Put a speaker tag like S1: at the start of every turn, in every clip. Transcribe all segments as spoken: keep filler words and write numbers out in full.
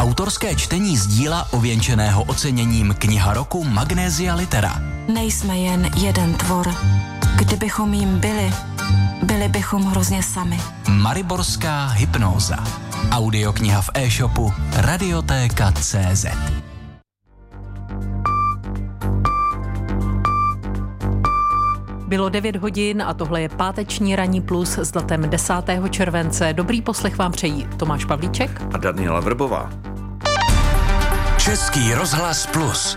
S1: Autorské čtení z díla ověnčeného oceněním Kniha roku Magnesia Litera.
S2: Nejsme jen jeden tvor. Kdybychom jim byli, byli bychom hrozně sami.
S1: Mariborská hypnóza. Audiokniha v e-shopu Radiotéka tečka cé zet.
S3: Bylo devět hodin a tohle je páteční ranní plus s datem desátého července. Dobrý poslech vám přejí Tomáš Pavlíček
S4: a Daniela Vrbová.
S1: Český rozhlas plus.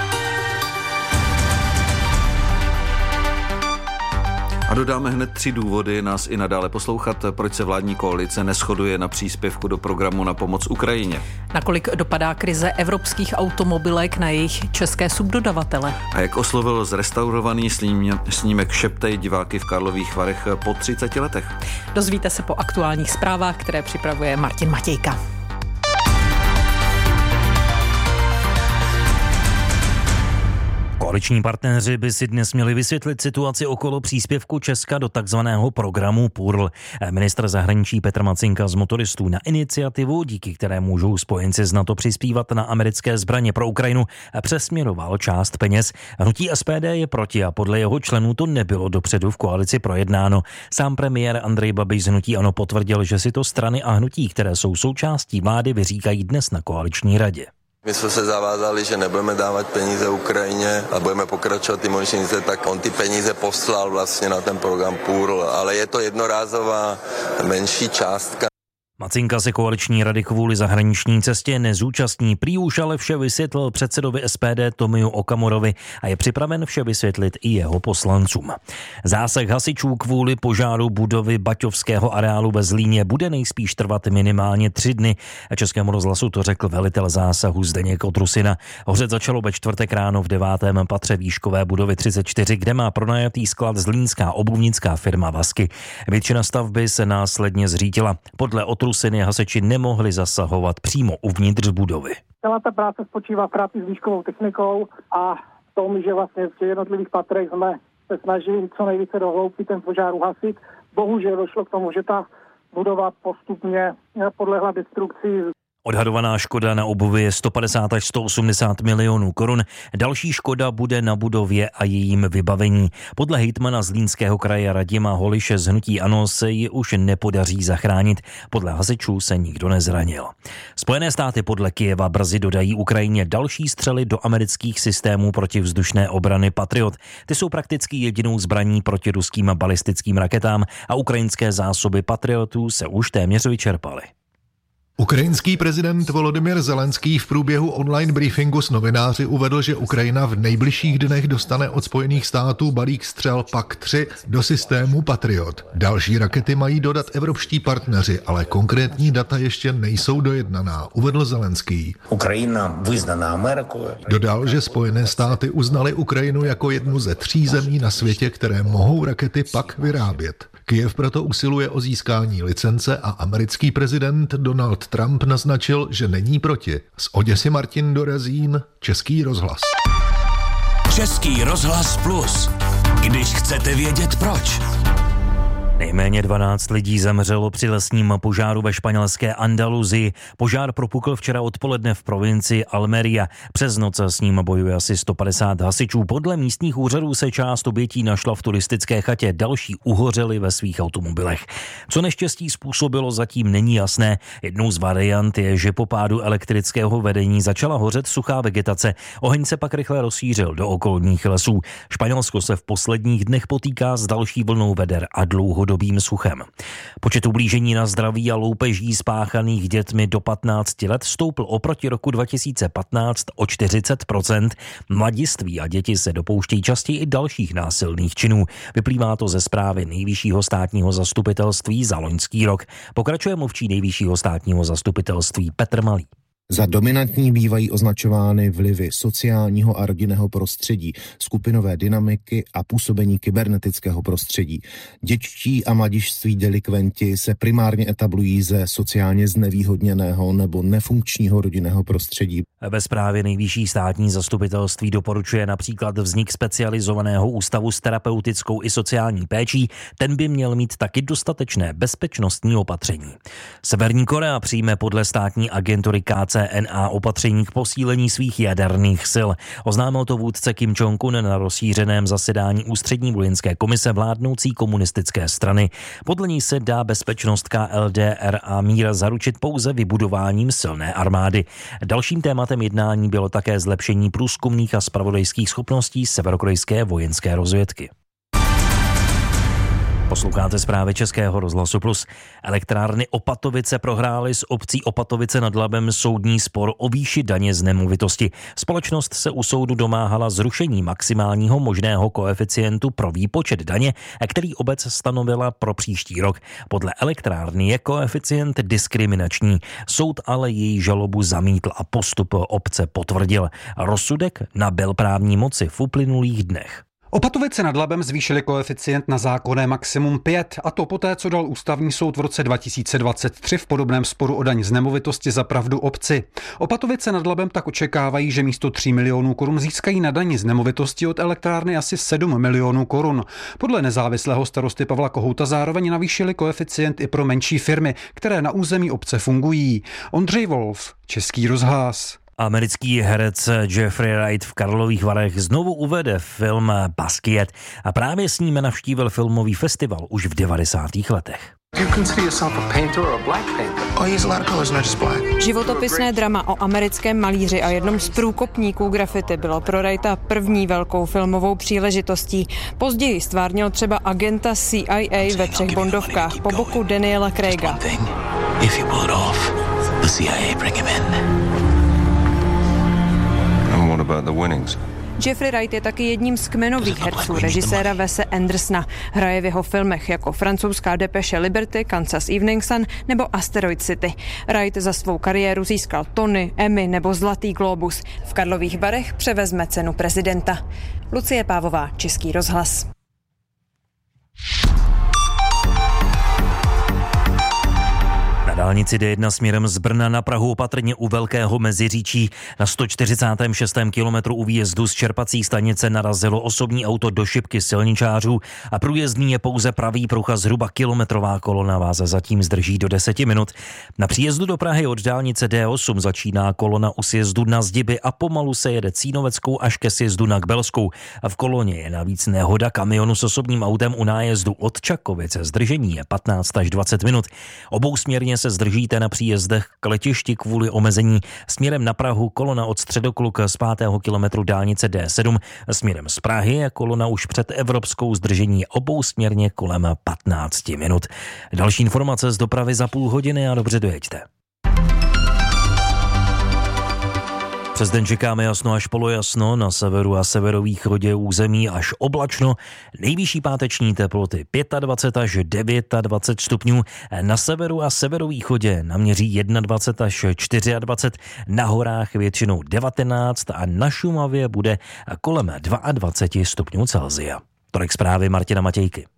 S4: A dodáme hned tři důvody nás i nadále poslouchat, proč se vládní koalice neshoduje na příspěvku do programu na pomoc Ukrajině.
S3: Nakolik dopadá krize evropských automobilek na jejich české subdodavatele.
S4: A jak oslovil zrestaurovaný snímek Šeptej diváky v Karlových Varech po třiceti letech.
S3: Dozvíte se po aktuálních zprávách, které připravuje Martin Matějka.
S5: Koaliční partneři by si dnes měli vysvětlit situaci okolo příspěvku Česka do takzvaného programu P U R L. Ministr zahraničí Petr Macinka z Motoristů na iniciativu, díky které můžou spojenci z NATO přispívat na americké zbraně pro Ukrajinu, přesměroval část peněz. Hnutí S P D je proti a podle jeho členů to nebylo dopředu v koalici projednáno. Sám premiér Andrej Babiš z hnutí ANO potvrdil, že si to strany a hnutí, které jsou součástí vlády, vyříkají dnes na koaliční radě.
S6: My jsme se zavázali, že nebudeme dávat peníze Ukrajině a budeme pokračovat ty možnice, tak on ty peníze poslal vlastně na ten program P U R L, ale je to jednorázová menší částka.
S5: Macinka se koaliční rady kvůli zahraniční cestě nezúčastní, prý už ale vše vysvětlil předsedovi S P D Tomiu Okamurovi a je připraven vše vysvětlit i jeho poslancům. Zásah hasičů kvůli požáru budovy Baťovského areálu ve Zlíně bude nejspíš trvat minimálně tři dny. Českému rozhlasu to řekl velitel zásahu Zdeněk Otrusina. Hořet začalo ve čtvrtek ráno v devátém patře výškové budovy třicet čtyři, kde má pronajatý sklad zlínská obuvnická firma Vasky. Většina stavby se následně zřítila. Podle Otrusiny hasiči nemohli zasahovat přímo uvnitř budovy.
S7: Celá ta práce spočívá v práci s výškovou technikou a v tom, že vlastně v těch jednotlivých patrech jsme se snažili co nejvíce do hloubky ten požár uhasit. Bohužel došlo k tomu, že ta budova postupně podlehla destrukci.
S5: Odhadovaná škoda na obuvi je sto padesát až sto osmdesát milionů korun. Další škoda bude na budově a jejím vybavení. Podle hejtmana Zlínského kraje Radima Holiše z hnutí ANO se ji už nepodaří zachránit. Podle hasičů se nikdo nezranil. Spojené státy podle Kyjeva brzy dodají Ukrajině další střely do amerických systémů protivzdušné obrany Patriot. Ty jsou prakticky jedinou zbraní proti ruským balistickým raketám a ukrajinské zásoby Patriotů se už téměř vyčerpaly.
S8: Ukrajinský prezident Volodymyr Zelenský v průběhu online briefingu s novináři uvedl, že Ukrajina v nejbližších dnech dostane od Spojených států balík střel P A C tři do systému Patriot. Další rakety mají dodat evropští partneři, ale konkrétní data ještě nejsou dojednaná, uvedl Zelenský.
S9: Ukrajina vyznaná Amerikou.
S8: Dodal, že Spojené státy uznaly Ukrajinu jako jednu ze tří zemí na světě, které mohou rakety P A C vyrábět. Kyjev proto usiluje o získání licence a americký prezident Donald Trump naznačil, že není proti. Z Oděsy Martin Dorazín, Český rozhlas.
S1: Český rozhlas plus. Když chcete vědět proč.
S5: Nejméně dvanáct lidí zemřelo při lesním požáru ve španělské Andaluzii. Požár propukl včera odpoledne v provincii Almería. Přes noc s ním bojuje asi sto padesát hasičů. Podle místních úřadů se část obětí našla v turistické chatě, další uhořeli ve svých automobilech. Co neštěstí způsobilo, zatím není jasné. Jednou z variant je, že po pádu elektrického vedení začala hořet suchá vegetace. Oheň se pak rychle rozšířil do okolních lesů. Španělsko se v posledních dnech potýká s další vlnou veder a dlouho dobým suchem. Počet ublížení na zdraví a loupeží spáchaných dětmi do patnácti let stoupl oproti roku dva tisíce patnáct o čtyřicet procent. Mladiství a děti se dopouštějí častěji i dalších násilných činů. Vyplývá to ze zprávy Nejvyššího státního zastupitelství za loňský rok. Pokračuje mluvčí Nejvyššího státního zastupitelství Petr Malý.
S10: Za dominantní bývají označovány vlivy sociálního a rodinného prostředí, skupinové dynamiky a působení kybernetického prostředí. Dětští a mladiství delikventi se primárně etablují ze sociálně znevýhodněného nebo nefunkčního rodinného prostředí.
S5: Ve zprávě Nejvyšší státní zastupitelství doporučuje například vznik specializovaného ústavu s terapeutickou i sociální péčí. Ten by měl mít taky dostatečné bezpečnostní opatření. Severní Korea přijme podle státní agentury K C C N A opatření k posílení svých jaderných sil. Oznámil to vůdce Kim Jong-un na rozšířeném zasedání ústřední vojenské komise vládnoucí komunistické strany. Podle ní se dá bezpečnost K L D R a mír zaručit pouze vybudováním silné armády. Dalším tématem jednání bylo také zlepšení průzkumných a zpravodajských schopností severokorejské vojenské rozvědky. Posloucháte zprávy Českého rozhlasu Plus. Elektrárny Opatovice prohrály s obcí Opatovice nad Labem soudní spor o výši daně z nemovitosti. Společnost se u soudu domáhala zrušení maximálního možného koeficientu pro výpočet daně, který obec stanovila pro příští rok. Podle elektrárny je koeficient diskriminační. Soud ale její žalobu zamítl a postup obce potvrdil. Rozsudek nabyl právní moci v uplynulých dnech.
S11: Opatovice nad Labem zvýšili koeficient na zákonné maximum pět, a to poté, co dal ústavní soud v roce dva tisíce dvacet tři v podobném sporu o daň z nemovitosti za pravdu obci. Opatovice nad Labem tak očekávají, že místo tří milionů korun získají na dani z nemovitosti od elektrárny asi sedm milionů korun. Podle nezávislého starosty Pavla Kohouta zároveň navýšili koeficient i pro menší firmy, které na území obce fungují. Ondřej Wolf, Český rozhlas.
S5: Americký herec Jeffrey Wright v Karlových Varech znovu uvede film Basquiat a právě s ním navštívil filmový festival už v devadesátých letech.
S12: Životopisné drama o americkém malíři a jednom z průkopníků graffiti bylo pro Wrighta první velkou filmovou příležitostí. Později stvárnil třeba agenta C I A ve třech bondovkách po boku Daniela Craiga. Jeffrey Wright je taky jedním z kmenových herců režiséra Wese Andersona. Hraje v jeho filmech jako francouzská depeše Liberty, Kansas Evening Sun nebo Asteroid City. Wright za svou kariéru získal Tony, Emmy nebo Zlatý glóbus. V Karlových Varech převezme cenu prezidenta. Lucie Pávová, Český rozhlas.
S5: Na dálnici D jedna směrem z Brna na Prahu opatrně u Velkého Meziříčí na sto čtyřicátém šestém kilometru u výjezdu z čerpací stanice narazilo osobní auto do šipky silničářů a průjezdný je pouze pravý pruh a zhruba kilometrová kolona vás zatím zdrží do deseti minut. Na příjezdu do Prahy od dálnice D osm začíná kolona u sjezdu na Zdiby a pomalu se jede Cínoveckou až ke sjezdu na Kbelskou. A v koloně je navíc nehoda kamionu s osobním autem u nájezdu od Čakovice. Zdržení je patnáct až dvacet minut. Obousměrně se zdržíte na příjezdech k letišti kvůli omezení. Směrem na Prahu kolona od Středokluk z pátého kilometru dálnice D sedm. Směrem z Prahy je kolona už před Evropskou, zdržení obousměrně kolem patnáct minut. Další informace z dopravy za půl hodiny a dobře dojeďte. Přes den čekáme jasno až polojasno, na severu a severovýchodě území až oblačno, nejvyšší páteční teploty dvacet pět až dvacet devět stupňů, na severu a severovýchodě naměří dvacet jedna až dvacet čtyři, na horách většinou devatenáct a na Šumavě bude kolem dvacet dva stupňů Celsia. Tolik zprávy Martina Matějky.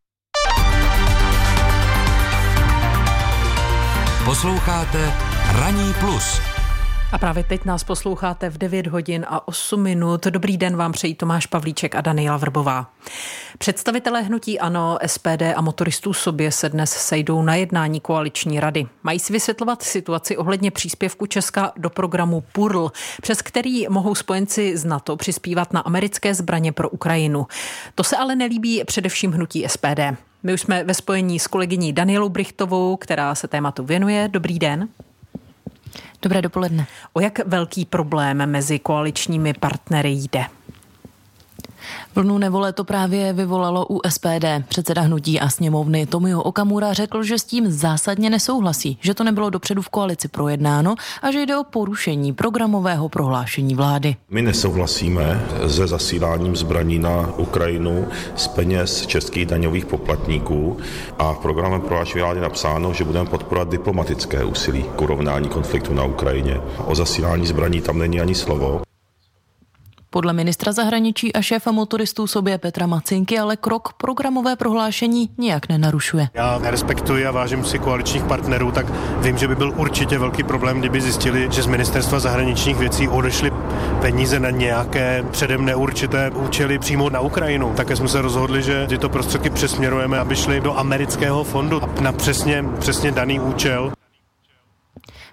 S1: Posloucháte Ranní plus.
S3: A právě teď nás posloucháte v devět hodin a osm minut. Dobrý den vám přejí Tomáš Pavlíček a Daniela Vrbová. Představitelé hnutí ANO, S P D a motoristů sobě se dnes sejdou na jednání koaliční rady. Mají si vysvětlovat situaci ohledně příspěvku Česka do programu P U R L, přes který mohou spojenci z NATO přispívat na americké zbraně pro Ukrajinu. To se ale nelíbí především hnutí S P D. My už jsme ve spojení s kolegyní Danielou Brichtovou, která se tématu věnuje. Dobrý den.
S13: Dobré dopoledne.
S3: O jak velký problém mezi koaličními partnery jde?
S13: Vlnu nevole to právě vyvolalo u S P D. Předseda hnutí a sněmovny Tomio Okamura řekl, že s tím zásadně nesouhlasí, že to nebylo dopředu v koalici projednáno a že jde o porušení programového prohlášení vlády.
S14: My nesouhlasíme se zasíláním zbraní na Ukrajinu z peněz českých daňových poplatníků a v programovém prohlášení vlády napsáno, že budeme podporovat diplomatické úsilí k urovnání konfliktu na Ukrajině. O zasílání zbraní tam není ani slovo.
S13: Podle ministra zahraničí a šéfa motoristů sobě Petra Macinky ale krok programové prohlášení nijak nenarušuje.
S15: Já respektuji a vážím si koaličních partnerů, tak vím, že by byl určitě velký problém, kdyby zjistili, že z ministerstva zahraničních věcí odešly peníze na nějaké předem neurčité účely přímo na Ukrajinu. Také jsme se rozhodli, že tyto prostředky přesměrujeme, aby šly do amerického fondu na přesně, přesně daný účel.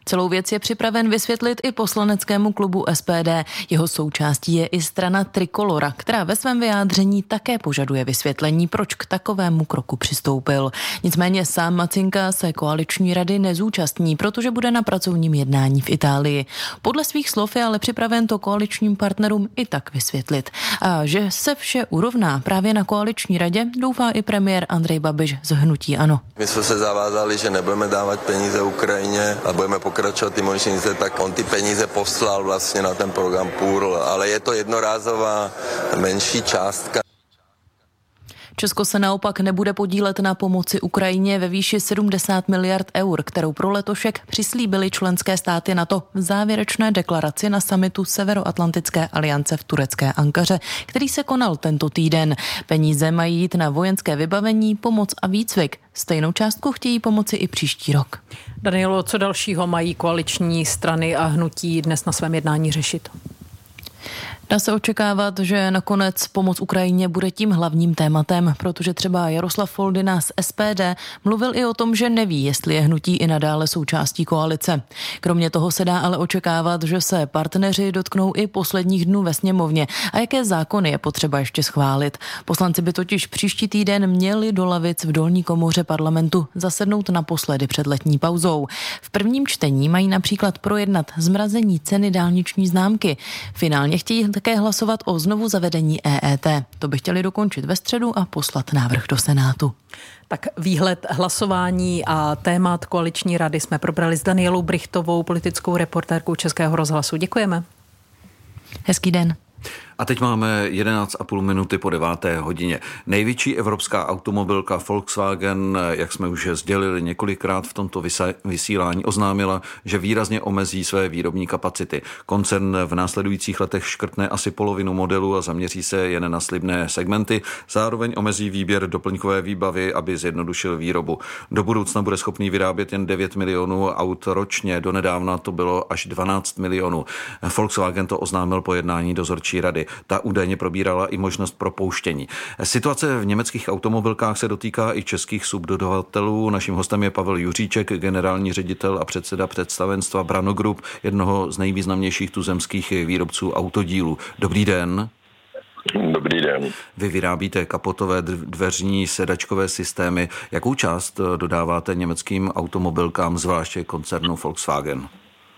S13: Celou věc je připraven vysvětlit i poslaneckému klubu S P D. Jeho součástí je i strana Trikolora, která ve svém vyjádření také požaduje vysvětlení, proč k takovému kroku přistoupil. Nicméně sám Macinka se koaliční rady nezúčastní, protože bude na pracovním jednání v Itálii. Podle svých slov je ale připraven to koaličním partnerům i tak vysvětlit. A že se vše urovná právě na koaliční radě, doufá i premiér Andrej Babiš z hnutí ANO.
S6: My jsme se zavázali, že nebudeme dávat peníze Ukrajině a budeme pokračovat ty možnice, tak on ty peníze poslal vlastně na ten program Půl, ale je to jednorázová menší částka.
S13: Česko se naopak nebude podílet na pomoci Ukrajině ve výši sedmdesát miliard eur, kterou pro letošek přislíbily členské státy NATO v závěrečné deklaraci na summitu Severoatlantické aliance v turecké Ankaře, který se konal tento týden. Peníze mají jít na vojenské vybavení, pomoc a výcvik. Stejnou částku chtějí pomoci i příští rok.
S3: Danielo, co dalšího mají koaliční strany a hnutí dnes na svém jednání řešit?
S13: Dá se očekávat, že nakonec pomoc Ukrajině bude tím hlavním tématem, protože třeba Jaroslav Foldyna z S P D mluvil i o tom, že neví, jestli je hnutí i nadále součástí koalice. Kromě toho se dá ale očekávat, že se partneři dotknou i posledních dnů ve sněmovně a jaké zákony je potřeba ještě schválit. Poslanci by totiž příští týden měli do lavic v dolní komoře parlamentu zasednout naposledy před letní pauzou. V prvním čtení mají například projednat zmrazení ceny dálniční známky. Finálně chtějí také hlasovat o znovu zavedení E E T. To by chtěli dokončit ve středu a poslat návrh do Senátu.
S3: Tak výhled hlasování a témat koaliční rady jsme probrali s Danielou Brychtovou, politickou reportérkou Českého rozhlasu. Děkujeme.
S13: Hezký den.
S4: A teď máme jedenáct a půl minuty po deváté hodině. Největší evropská automobilka Volkswagen, jak jsme už sdělili několikrát v tomto vysílání, oznámila, že výrazně omezí své výrobní kapacity. Koncern v následujících letech škrtne asi polovinu modelů a zaměří se jen na slibné segmenty. Zároveň omezí výběr doplňkové výbavy, aby zjednodušil výrobu. Do budoucna bude schopný vyrábět jen devět milionů aut ročně. Donedávna to bylo až dvanáct milionů. Volkswagen to oznámil po jednání dozorčí rady. Ta údajně probírala i možnost propouštění. Situace v německých automobilkách se dotýká i českých subdodavatelů. Naším hostem je Pavel Juříček, generální ředitel a předseda představenstva Brano Group, jednoho z nejvýznamnějších tuzemských výrobců autodílů. Dobrý den.
S16: Dobrý den.
S4: Vy vyrábíte kapotové dveřní sedačkové systémy. Jakou část dodáváte německým automobilkám, zvláště koncernu Volkswagen?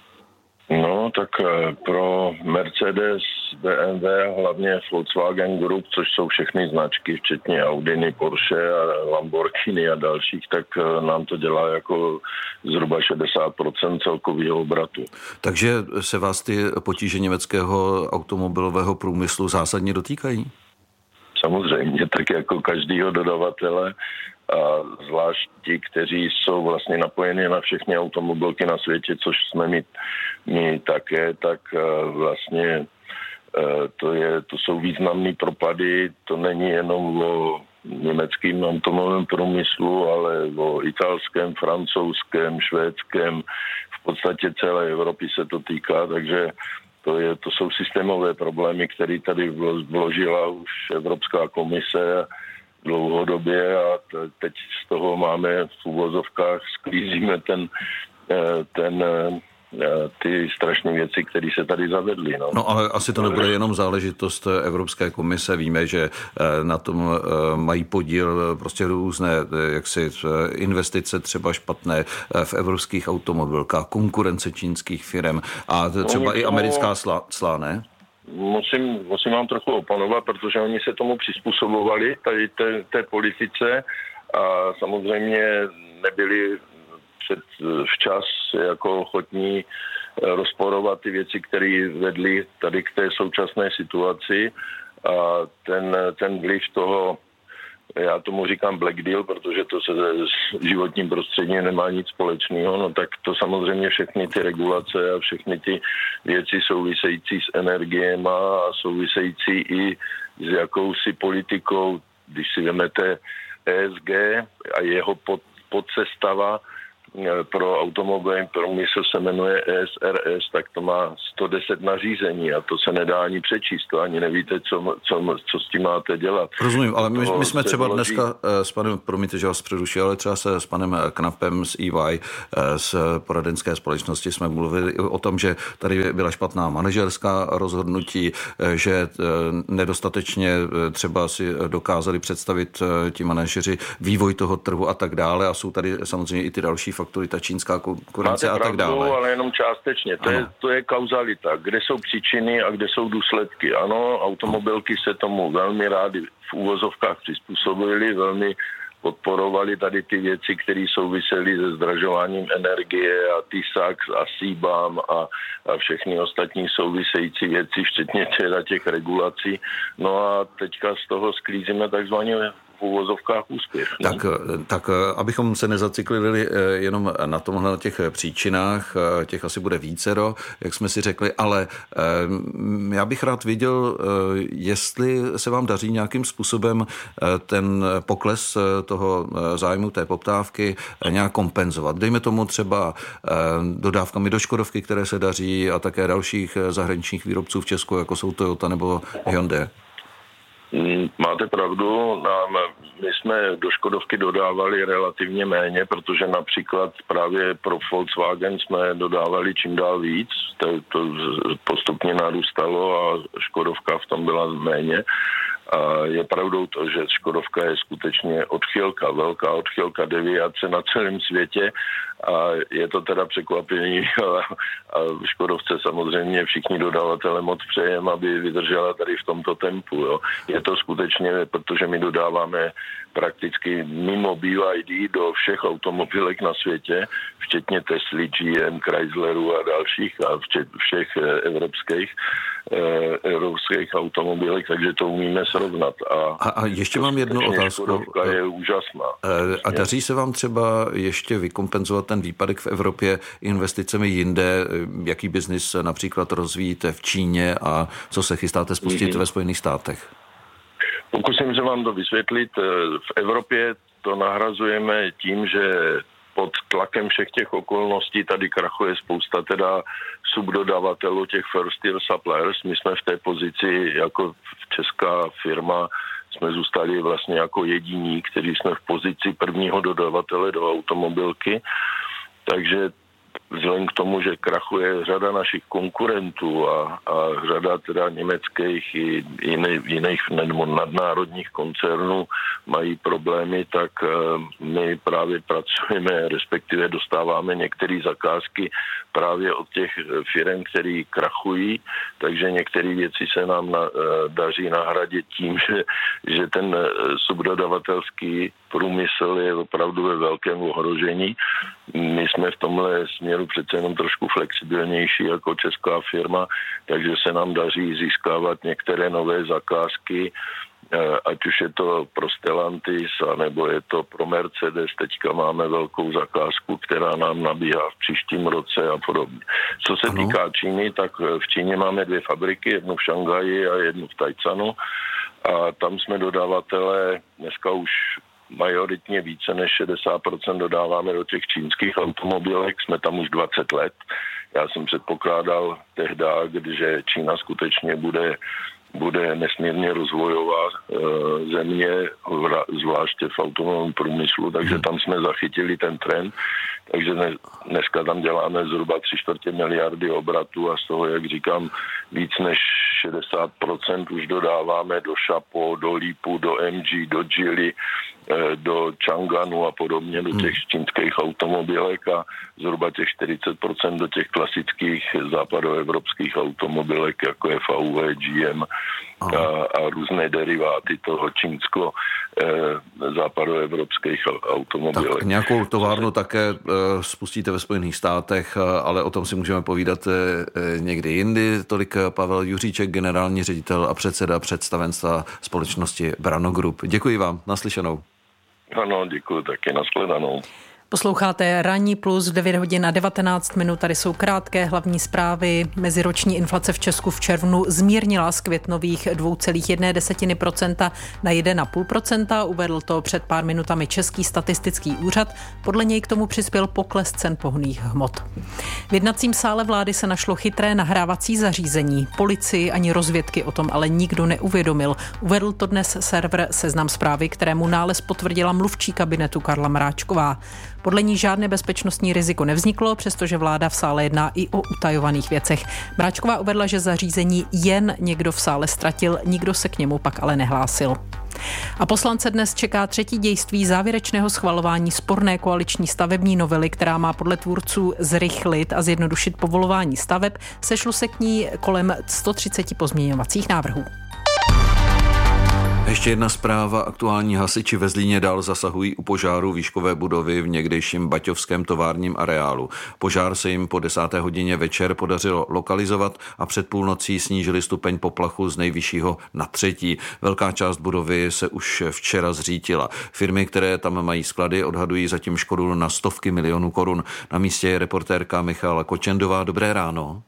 S16: No, tak pro Mercedes, B M W a hlavně Volkswagen Group, což jsou všechny značky, včetně Audiny, Porsche a Lamborghini a dalších, tak nám to dělá jako zhruba šedesát procent celkového obratu.
S4: Takže se vás ty potíže německého automobilového průmyslu zásadně dotýkají?
S16: Samozřejmě, tak jako každého dodavatele, a zvlášť ti, kteří jsou vlastně napojeni na všechny automobilky na světě, což jsme my, my také, tak vlastně to, je, to jsou významné propady. To není jenom o německém automobilovém průmyslu, ale o italském, francouzském, švédském, v podstatě celé Evropy se to týká, takže to, je, to jsou systémové problémy, které tady vložila už Evropská komise dlouhodobě a teď z toho máme v uvozovkách, sklízíme ten, ten, ty strašné věci, které se tady zavedly. No.
S4: no ale asi to nebude jenom záležitost Evropské komise. Víme, že na tom mají podíl prostě různé jaksi investice třeba špatné v evropských automobilkách, konkurence čínských firm a třeba no, i americká slá, slá, ne?
S16: Musím, musím vám trochu opanovat, protože oni se tomu přizpůsobovali, tady té, té politice a samozřejmě nebyli před, včas jako ochotní rozporovat ty věci, které vedly tady k té současné situaci a ten, ten vliv toho, já tomu říkám Black Deal, protože to se s životním prostředím nemá nic společného, no tak to samozřejmě všechny ty regulace a všechny ty věci související s energiema a související i s jakousi politikou, když si vezmete E S G a jeho pod, podsestava, pro automobilový průmysl se jmenuje E S R S, tak to má sto deset nařízení a to se nedá ani přečíst, to ani nevíte, co, co, co s tím máte dělat.
S4: Rozumím, ale my, my jsme třeba
S16: vloží...
S4: dneska s panem, promiňte, že vás přerušil, ale třeba se s panem Knapem z E Y, z poradenské společnosti jsme mluvili o tom, že tady byla špatná manažerská rozhodnutí, že nedostatečně třeba si dokázali představit ti manažeři vývoj toho trhu a tak dále a jsou tady samozřejmě i ty další faktory, ta čínská konkurence a tak dále.
S16: Máte pravdu, ale jenom částečně. To je, to je kauzalita. Kde jsou příčiny a kde jsou důsledky. Ano, automobilky se tomu velmi rádi v úvozovkách přizpůsobily, velmi podporovali tady ty věci, které souvisely se zdražováním energie a T I S A X a C B A M a, a všechny ostatní související věci, včetně teda těch regulací. No a teďka z toho sklízíme takzvaně v úvozovkách úspěch. Ne?
S4: Tak, tak abychom se nezaciklili jenom na tomhle, na těch příčinách, těch asi bude vícero, jak jsme si řekli, ale já bych rád viděl, jestli se vám daří nějakým způsobem ten pokles toho zájmu, té poptávky nějak kompenzovat. Dejme tomu třeba dodávkami do Škodovky, které se daří a také dalších zahraničních výrobců v Česku, jako jsou Toyota nebo Hyundai.
S16: Máte pravdu, nám, my jsme do Škodovky dodávali relativně méně, protože například právě pro Volkswagen jsme dodávali čím dál víc, to, to postupně narůstalo a Škodovka v tom byla méně. A je pravdou to, že Škodovka je skutečně odchylka, velká odchylka, deviace na celém světě a je to teda překvapení a v Škodovce samozřejmě všichni dodavatelé moc přejem, aby vydržela tady v tomto tempu. Jo. Je to skutečně, protože my dodáváme prakticky mimo B Y D do všech automobilek na světě, včetně Tesly, G M, Chrysleru a dalších a včet, všech evropských, eh, evropských automobilek, takže to umíme srovnat. A,
S4: a, a ještě mám jednu otázku.
S16: Škodovka je úžasná.
S4: A daří se vám třeba ještě vykompenzovat ten výpadek v Evropě investicemi jinde? Jaký biznis například rozvíjíte v Číně a co se chystáte spustit mm-hmm. ve Spojených státech?
S16: Pokusím se vám to vysvětlit. V Evropě to nahrazujeme tím, že pod tlakem všech těch okolností tady krachuje spousta teda subdodavatelů, těch first tier suppliers. My jsme v té pozici jako česká firma, jsme zůstali vlastně jako jediní, kteří jsme v pozici prvního dodavatele do automobilky. Takže vzhledem k tomu, že krachuje řada našich konkurentů a, a řada teda německých i jiných, jiných nadnárodních koncernů mají problémy, tak my právě pracujeme, respektive dostáváme některé zakázky právě od těch firm, které krachují, takže některé věci se nám na, daří nahradit tím, že, že ten subdodavatelský průmysl je opravdu ve velkém ohrožení. My jsme v tomhle směru přece jenom trošku flexibilnější jako česká firma, takže se nám daří získávat některé nové zakázky, ať už je to pro Stellantis, nebo je to pro Mercedes. Teďka máme velkou zakázku, která nám nabíhá v příštím roce a podobně. Co se ano. týká Číny, tak v Číně máme dvě fabriky, jednu v Šanghaji a jednu v Taicanu. A tam jsme dodavatelé, dneska už majoritně více než šedesát procent dodáváme do těch čínských automobilek, jsme tam už dvacet let. Já jsem předpokládal tehdy, když Čína skutečně bude bude nesmírně rozvojová e, země, v, zvláště v automobilovém průmyslu, takže tam jsme zachytili ten trend, takže ne, dneska tam děláme zhruba tři čtvrtě miliardy obratů a z toho, jak říkám, víc než šedesát procent už dodáváme do Šapo, do Lípu, do M G, do Geely, e, do Changanu a podobně, do těch čínských automobilek a zhruba těch čtyřicet procent do těch klasických západoevropských automobilek, jako je V W, G M a, a různé deriváty toho čínsko e, západoevropských automobilek.
S4: Tak nějakou továrnu také e, spustíte ve Spojených státech, ale o tom si můžeme povídat e, někdy jindy. Tolik Pavel Juříček, generální ředitel a předseda představenstva společnosti Brano Group. Děkuji vám, naslyšenou.
S16: Ano, děkuji taky, nashledanou.
S3: Posloucháte Ranní plus v devět hodin a devatenáct minut. Tady jsou krátké hlavní zprávy. Meziroční inflace v Česku v červnu zmírnila z květnových dvě celá jedna procenta na jedna celá pět procenta. Uvedl to před pár minutami Český statistický úřad. Podle něj k tomu přispěl pokles cen pohonných hmot. V jednacím sále vlády se našlo chytré nahrávací zařízení. Policii ani rozvědky o tom ale nikdo neuvědomil. Uvedl to dnes server Seznam Zprávy, kterému nález potvrdila mluvčí kabinetu Karla Mráčková. Podle ní žádné bezpečnostní riziko nevzniklo, přestože vláda v sále jedná i o utajovaných věcech. Mráčková uvedla, že zařízení jen někdo v sále ztratil, nikdo se k němu pak ale nehlásil. A poslance dnes čeká třetí dějství závěrečného schvalování sporné koaliční stavební novely, která má podle tvůrců zrychlit a zjednodušit povolování staveb. Sešlo se k ní kolem sto třicet pozměňovacích návrhů.
S4: Ještě jedna zpráva. Aktuální hasiči ve Zlíně dál zasahují u požáru výškové budovy v někdejším baťovském továrním areálu. Požár se jim po desáté hodině večer podařilo lokalizovat a před půlnocí snížili stupeň poplachu z nejvyššího na třetí. Velká část budovy se už včera zřítila. Firmy, které tam mají sklady, odhadují zatím škodu na stovky milionů korun. Na místě je reportérka Michala Kočendová. Dobré ráno.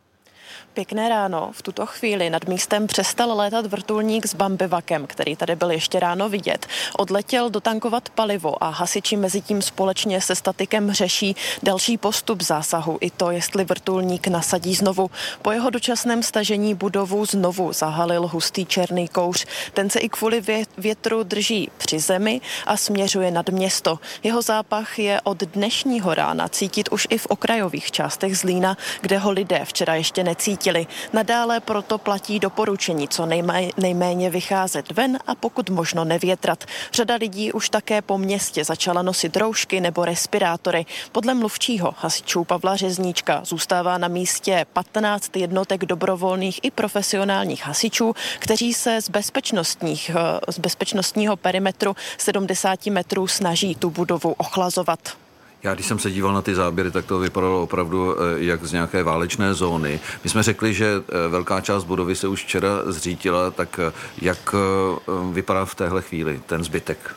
S17: Pěkné ráno. V tuto chvíli nad místem přestal létat vrtulník s bambivakem, který tady byl ještě ráno vidět. Odletěl dotankovat palivo a hasiči mezitím společně se statikem řeší další postup zásahu. I to, jestli vrtulník nasadí znovu. Po jeho dočasném stažení budovu znovu zahalil hustý černý kouř. Ten se i kvůli větru drží při zemi a směřuje nad město. Jeho zápach je od dnešního rána cítit už i v okrajových částech Zlína, kde ho lidé včera ještě necítili. Nadále proto platí doporučení co nejméně, nejméně vycházet ven a pokud možno nevětrat. Řada lidí už také po městě začala nosit roušky nebo respirátory. Podle mluvčího hasičů Pavla Řezníčka zůstává na místě patnáct jednotek dobrovolných i profesionálních hasičů, kteří se z, bezpečnostních, z bezpečnostního perimetru sedmdesát metrů snaží tu budovu ochlazovat.
S4: Já když jsem se díval na ty záběry, tak to vypadalo opravdu jak z nějaké válečné zóny. My jsme řekli, že velká část budovy se už včera zřítila, tak jak vypadá v téhle chvíli ten zbytek?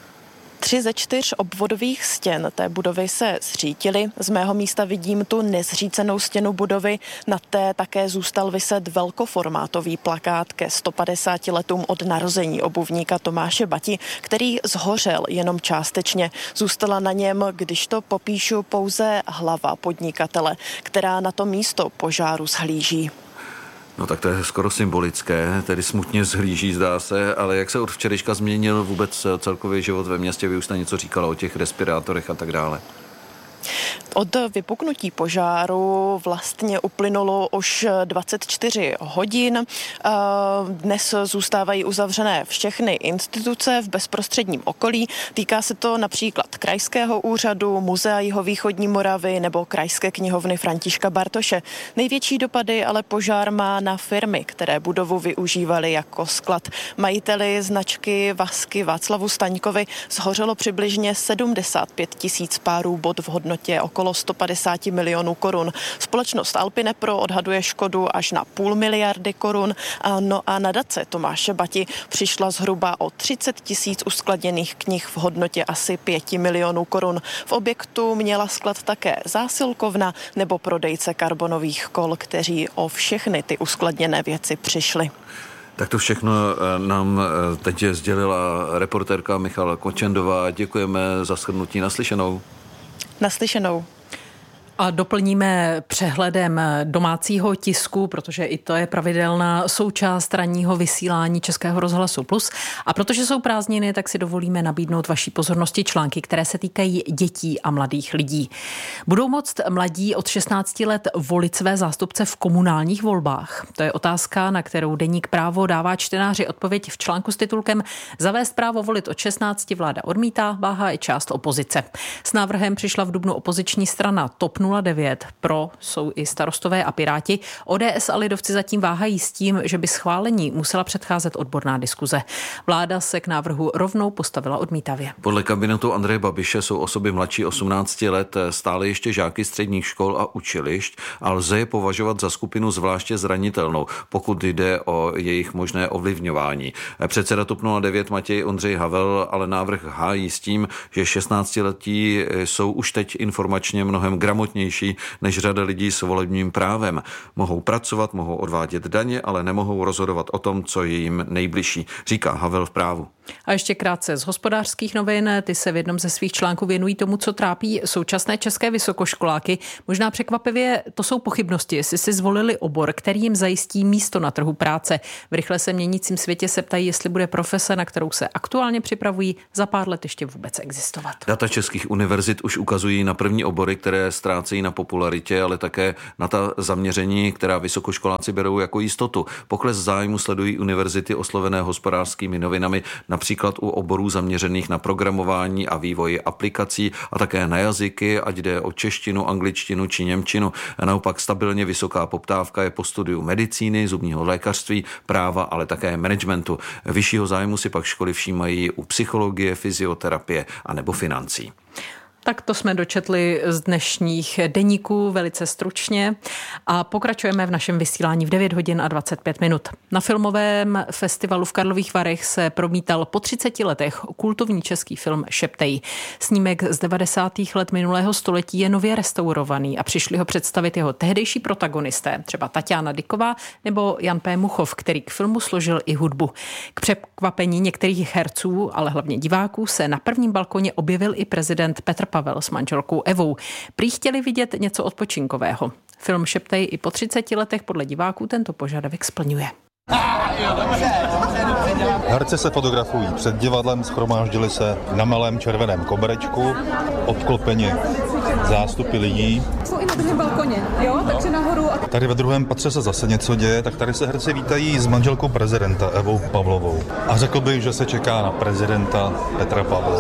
S17: Tři ze čtyř obvodových stěn té budovy se zřítily. Z mého místa vidím tu nezřícenou stěnu budovy. Na té také zůstal viset velkoformátový plakát ke sto padesáti letům od narození obuvníka Tomáše Bati, který zhořel jenom částečně. Zůstala na něm, když to popíšu, pouze hlava podnikatele, která na to místo požáru zhlíží.
S4: No tak to je skoro symbolické, tedy smutně zhlíží, zdá se, ale jak se od včerejška změnil vůbec celkový život ve městě? Vy už jste něco říkala o těch respirátorech a tak dále.
S17: Od vypuknutí požáru vlastně uplynulo už dvacet čtyři hodin. Dnes zůstávají uzavřené všechny instituce v bezprostředním okolí. Týká se to například Krajského úřadu, Muzea Jihovýchodní Moravy nebo Krajské knihovny Františka Bartoše. Největší dopady ale požár má na firmy, které budovu využívaly jako sklad. Majiteli značky Vasky Václavu Staňkovi zhořelo přibližně sedmdesát pět tisíc párů bot v hodnotě okolo sto padesát milionů korun. Společnost Alpinepro odhaduje škodu až na půl miliardy korun. No a nadace Tomáše Bati přišla zhruba o třicet tisíc uskladněných knih v hodnotě asi pět milionů korun. V objektu měla sklad také zásilkovna nebo prodejce karbonových kol, kteří o všechny ty uskladněné věci přišli.
S4: Tak to všechno nám teď sdělila reportérka Michala Kočendová. Děkujeme za shrnutí. Naslyšenou.
S17: Naslyšenou.
S3: A doplníme přehledem domácího tisku, protože i to je pravidelná součást ranního vysílání Českého rozhlasu Plus. A protože jsou prázdniny, tak si dovolíme nabídnout vaší pozornosti články, které se týkají dětí a mladých lidí. Budou moct mladí od šestnácti let volit své zástupce v komunálních volbách? To je otázka, na kterou deník Právo dává čtenáři odpověď v článku s titulkem Zavést právo volit od šestnácti vláda odmítá, váhá i část opozice. S návrhem přišla v dubnu opoziční strana TOP nula devět, pro jsou i Starostové a Piráti. O D S a lidovci zatím váhají s tím, že by schválení musela předcházet odborná diskuze. Vláda se k návrhu rovnou postavila odmítavě.
S4: Podle kabinetu Andreje Babiše jsou osoby mladší osmnácti let stále ještě žáky středních škol a učilišť a lze je považovat za skupinu zvláště zranitelnou, pokud jde o jejich možné ovlivňování. Předseda TOP nula devět Matěj Ondřej Havel ale návrh hájí s tím, že šestnáctiletí jsou už teď informačně mnohem gramotnější než řada lidí s volebním právem. Mohou pracovat, mohou odvádět daně, ale nemohou rozhodovat o tom, co je jim nejbližší, říká Havel v Právu.
S3: A ještě krátce z hospodářských novin. Ty se v jednom ze svých článků věnují tomu, co trápí současné české vysokoškoláky. Možná překvapivě to jsou pochybnosti, jestli si zvolili obor, který jim zajistí místo na trhu práce. V rychle se měnícím světě se ptají, jestli bude profese, na kterou se aktuálně připravují, za pár let ještě vůbec existovat.
S4: Data českých univerzit už ukazují na první obory, které ztrácejí na popularitě, ale také na ta zaměření, která vysokoškoláci berou jako jistotu. Pokles zájmu sledují univerzity oslovené hospodářskými novinami, například u oborů zaměřených na programování a vývoj aplikací a také na jazyky, ať jde o češtinu, angličtinu či němčinu. A naopak stabilně vysoká poptávka je po studiu medicíny, zubního lékařství, práva, ale také managementu. Vyššího zájmu si pak školy všímají u psychologie, fyzioterapie a nebo financí.
S3: Tak to jsme dočetli z dnešních deníků velice stručně a pokračujeme v našem vysílání v devět hodin a dvacet pět minut. Na filmovém festivalu v Karlových Varech se promítal po třiceti letech kultovní český film Šeptej. Snímek z devadesátých let minulého století je nově restaurovaný a přišli ho představit jeho tehdejší protagonisté, třeba Tatiana Dyková nebo Jan P. Muchov, který k filmu složil i hudbu. K překvapení některých herců, ale hlavně diváků, se na prvním balkoně objevil i prezident Petr Pavel s manželkou Evou. Prý chtěli vidět něco odpočinkového. Film Šeptej i po třiceti letech podle diváků tento požadavek splňuje.
S18: Herci se fotografují před divadlem, shromáždili se na malém červeném koberečku, obklopeni zástupy lidí.
S19: Jsou i na druhém balkoně, jo, takže nahoru.
S18: Tady ve druhém patře se zase něco děje, tak tady se herci vítají s manželkou prezidenta Evou Pavlovou. A řekl bych, že se čeká na prezidenta Petra Pavla.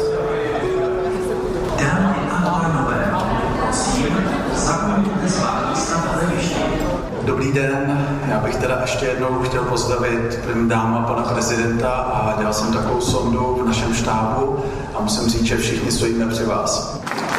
S20: Dobrý den, já bych teda ještě jednou chtěl pozdravit první dáma pana prezidenta a dělal jsem takovou sondu v našem štábu a musím říct, že všichni stojíme při vás.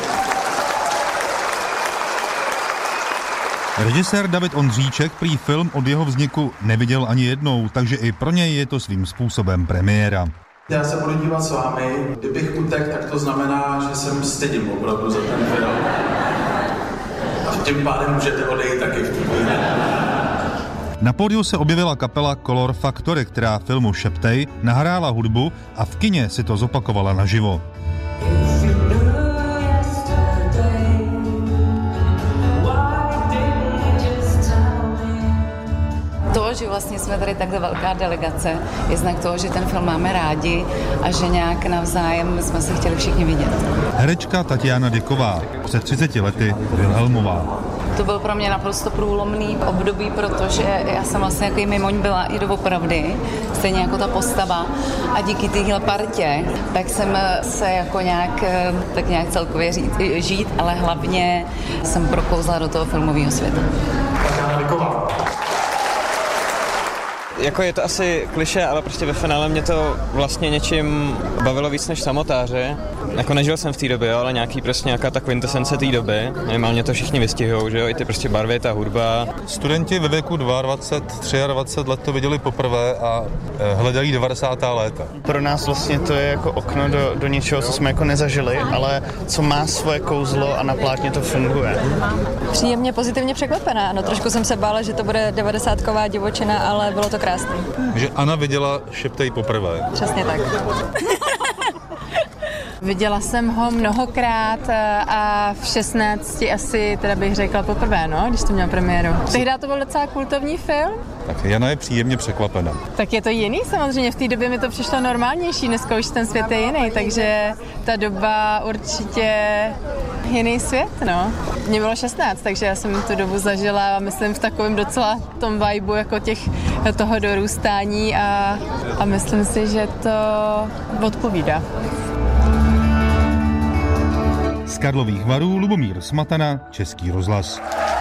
S18: Režisér David Ondříček prý film od jeho vzniku neviděl ani jednou, takže i pro něj je to svým způsobem premiéra.
S20: Já se budu dívat s vámi. Kdybych utek, tak to znamená, že jsem stydím opravdu za ten film. A tím pádem můžete odejít taky v tu chvíli.
S18: Na pódiu se objevila kapela Color Factory, která filmu Šeptej nahrála hudbu a v kině si to zopakovala naživo.
S21: To, že vlastně jsme tady takhle velká delegace, je znak toho, že ten film máme rádi a že nějak navzájem jsme se chtěli všichni vidět.
S18: Herečka Tatiana Dyková, před třiceti lety Vilhelmová.
S21: To byl pro mě naprosto průlomný období, protože já jsem vlastně jako mimoň byla i doopravdy, stejně jako ta postava. A díky téhle partě, tak jsem se jako nějak, tak nějak celkově říct, žít, ale hlavně jsem prokouzla do toho filmového světa.
S20: Tatiana Dyková.
S22: Jako je to asi klišé, ale prostě ve finále mě to vlastně něčím bavilo víc než samotáře. Jako nežil jsem v té době, jo, ale nějaký prostě nějaká ta kvintesence té doby. Minimálně to všichni vystihujou, že jo, i ty prostě barvy, ta hudba.
S18: Studenti ve věku dvacet dva, dvacet tři let to viděli poprvé a hledají devadesátá léta.
S23: Pro nás vlastně to je jako okno do, do něčeho, co jsme jako nezažili, ale co má svoje kouzlo a na plátně to funguje.
S19: Příjemně pozitivně překvapená. No trošku jsem se bála, že to bude devadesátková divočina, ale bylo to krásný.
S18: Že Anna viděla Šeptej poprvé.
S19: Přesně tak.
S24: Viděla jsem ho mnohokrát a v šestnácti asi, teda bych řekla poprvé, no, když to měl premiéru. Tehdy to byl docela kultovní film.
S18: Tak Jana je příjemně překvapena.
S24: Tak je to jiný samozřejmě, v té době mi to přišlo normálnější, dneska už ten svět je jiný, takže ta doba určitě jiný svět, no. Mně bylo šestnáct, takže já jsem tu dobu zažila, myslím, v takovém docela tom vibu, jako těch, toho dorůstání a, a myslím si, že to odpovídá.
S2: Z Karlových Varů Lubomír Smatana, Český rozhlas.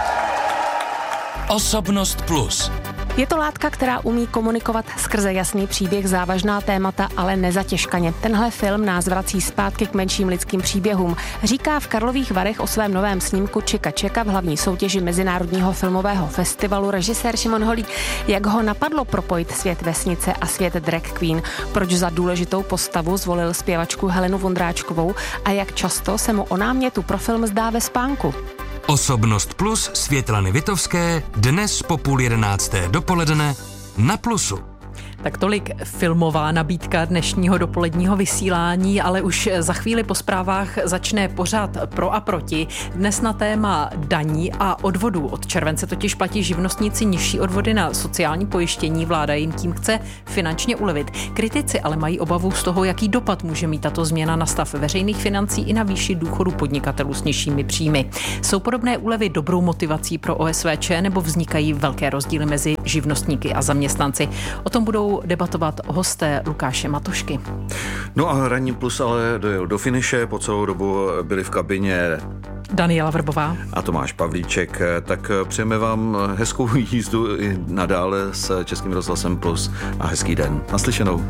S1: Osobnost plus.
S7: Je to látka, která umí komunikovat skrze jasný příběh, závažná témata, ale nezatěžkaně. Tenhle film nás vrací zpátky k menším lidským příběhům. Říká v Karlových Varech o svém novém snímku Čika Čeka v hlavní soutěži Mezinárodního filmového festivalu režisér Šimon Holík. Jak ho napadlo propojit svět vesnice a svět drag queen? Proč za důležitou postavu zvolil zpěvačku Helenu Vondráčkovou a jak často se mu o námětu pro film zdá ve spánku?
S1: Osobnost plus Světlany Vitovské dnes po půl jedenácté dopoledne na Plusu.
S3: Tak tolik filmová nabídka dnešního dopoledního vysílání, ale už za chvíli po zprávách začne pořad Pro a proti. Dnes na téma daní a odvodů. Od července totiž platí živnostníci nižší odvody na sociální pojištění. Vláda jim tím chce finančně ulevit. Kritici ale mají obavu z toho, jaký dopad může mít tato změna na stav veřejných financí i na výši důchodu podnikatelů s nižšími příjmy. Jsou podobné úlevy dobrou motivací pro O S V Č nebo vznikají velké rozdíly mezi živnostníky a zaměstnanci? O tom budou debatovat hosté Lukáše Matošky.
S4: No a Ranní plus ale dojel do finiše, po celou dobu byli v kabině
S3: Daniela Vrbová
S4: a Tomáš Pavlíček, tak přejeme vám hezkou jízdu i nadále s Českým rozhlasem Plus a hezký den. Naslyšenou.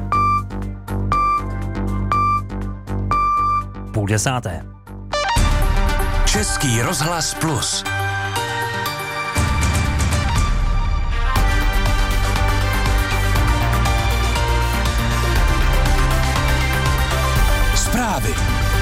S5: Půl desáté.
S1: Český rozhlas Plus. Zprávy.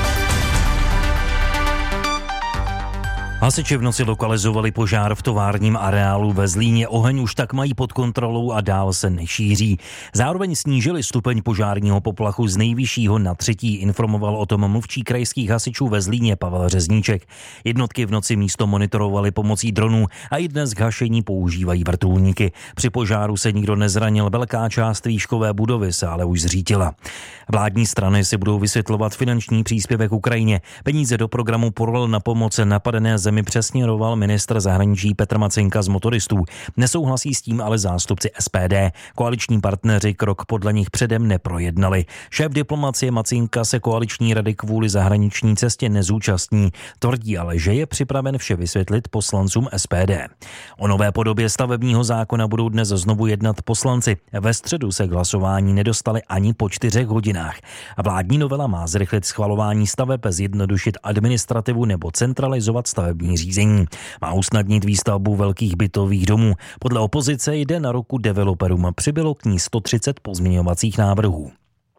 S5: Hasiči v noci lokalizovali požár v továrním areálu ve Zlíně. Oheň už tak mají pod kontrolou a dál se nešíří. Zároveň snížili stupeň požárního poplachu z nejvyššího na třetí, informoval o tom mluvčí krajských hasičů ve Zlíně Pavel Řezníček. Jednotky v noci místo monitorovali pomocí dronů a i dnes k hašení používají vrtulníky. Při požáru se nikdo nezranil, velká část výškové budovy se ale už zřítila. Vládní strany si budou vysvětlovat finanční příspěvek Ukrajině. Peníze do programu Porol na pomoc napadené zemi přesměroval ministr zahraničí Petr Macinka z motoristů. Nesouhlasí s tím ale zástupci S P D. Koaliční partneři krok podle nich předem neprojednali. Šéf diplomacie Macinka se koaliční rady kvůli zahraniční cestě nezúčastní. Tvrdí ale, že je připraven vše vysvětlit poslancům S P D. O nové podobě stavebního zákona budou dnes znovu jednat poslanci. Ve středu se k hlasování nedostali ani po čtyřech hodinách. Vládní novela má zrychlit schvalování staveb, zjednodušit administrativu nebo centralizovat stavební řízení. Má usnadnit výstavbu velkých bytových domů. Podle opozice jde na ruku developerům. Přibylo k ní sto třicet pozměňovacích návrhů.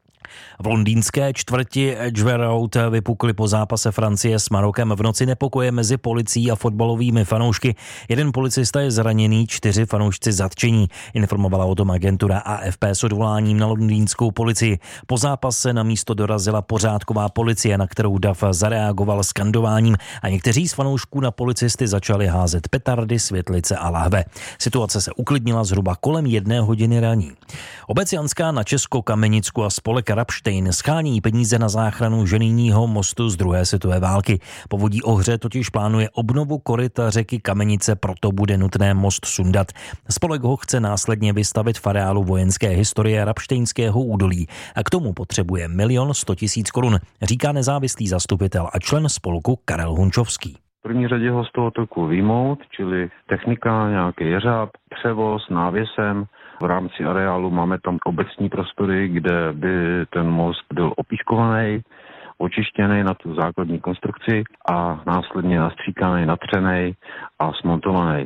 S5: V londýnské čtvrti Edgware Road vypukly po zápase Francie s Marokem v noci nepokoje mezi policií a fotbalovými fanoušky. Jeden policista je zraněný, čtyři fanoušci zatčení. Informovala o tom agentura A F P s odvoláním na londýnskou policii. Po zápase na místo dorazila pořádková policie, na kterou dav zareagoval skandováním a někteří z fanoušků na policisty začali házet petardy, světlice a lahve. Situace se uklidnila zhruba kolem jedné hodiny raní. Obec Janská na Česko-Kamenicku a spolek Rapštejn schání peníze na záchranu ženijního mostu z druhé světové války. Povodí Ohře totiž plánuje obnovu koryta řeky Kamenice, proto bude nutné most sundat. Spolek ho chce následně vystavit v areálu vojenské historie Rapštejnského údolí a k tomu potřebuje milion sto tisíc korun, říká nezávislý zastupitel a člen spolku Karel Hunčovský.
S8: V první řadě ho z toho toku vyjmout, čili technika, nějaký jeřáb, převoz návěsem. V rámci areálu máme tam obecní prostory, kde by ten most byl opískovaný, očištěný na tu základní konstrukci a následně nastříkaný, natřený a smontovaný.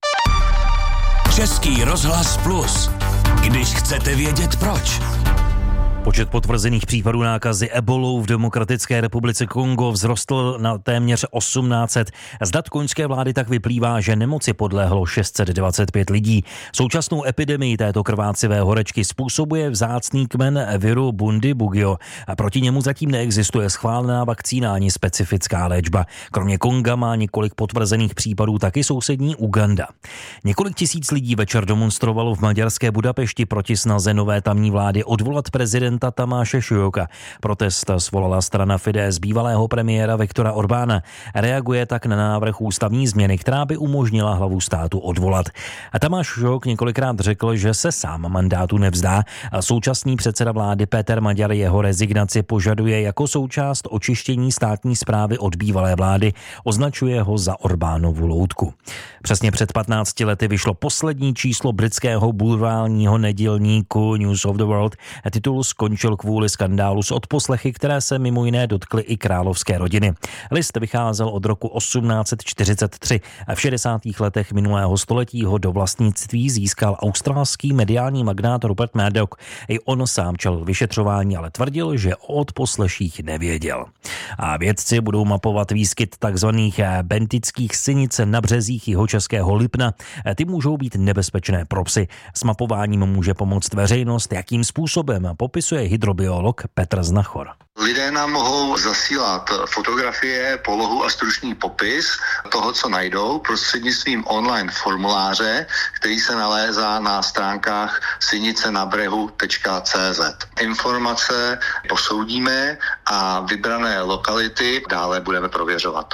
S1: Český rozhlas Plus. Když chcete vědět proč.
S5: Počet potvrzených případů nákazy ebolou v Demokratické republice Kongo vzrostl na téměř osmnáct set. Z dat konžské vlády tak vyplývá, že nemoci podlehlo šest set dvacet pět lidí. Současnou epidemii této krvácivé horečky způsobuje vzácný kmen viru Bundibugyo a proti němu zatím neexistuje schválená vakcína ani specifická léčba. Kromě Konga má několik potvrzených případů taky sousední Uganda. Několik tisíc lidí večer demonstrovalo v maďarské Budapešti proti snaze nové tamní vlády odvolat prezidenta prezidenta Tamáše Šujoka. Protest svolala strana Fidesz bývalého premiéra Viktora Orbána. Reaguje tak na návrh ústavní změny, která by umožnila hlavu státu odvolat. A Tamáš Šujok několikrát řekl, že se sám mandátu nevzdá a současný předseda vlády Péter Maďar jeho rezignaci požaduje jako součást očištění státní správy od bývalé vlády, označuje ho za Orbánovu loutku. Přesně před patnácti lety vyšlo poslední číslo britského bulvárního nedělníku News of the World. Titul skončil kvůli skandálu s odposlechy, které se mimo jiné dotkly i královské rodiny. List vycházel od roku osmnáct set čtyřicet tři a v šedesátých letech minulého století ho do vlastnictví získal australský mediální magnát Rupert Murdoch. I on sám čelil vyšetřování, ale tvrdil, že o odposleších nevěděl. A vědci budou mapovat výskyt takzvaných bentických sinic na březích jihočeského Lipna. Ty můžou být nebezpečné pro psy. S mapováním může pomoct veřejnost. Jakým způsobem, popisuje hydrobiolog Petr Znachor.
S9: Lidé nám mohou zasílat fotografie, polohu a stručný popis toho, co najdou, prostřednictvím online formuláře, který se nalézá na stránkách sinicenabrehu tečka cé zet. Informace posoudíme a vybrané lokality dále budeme prověřovat.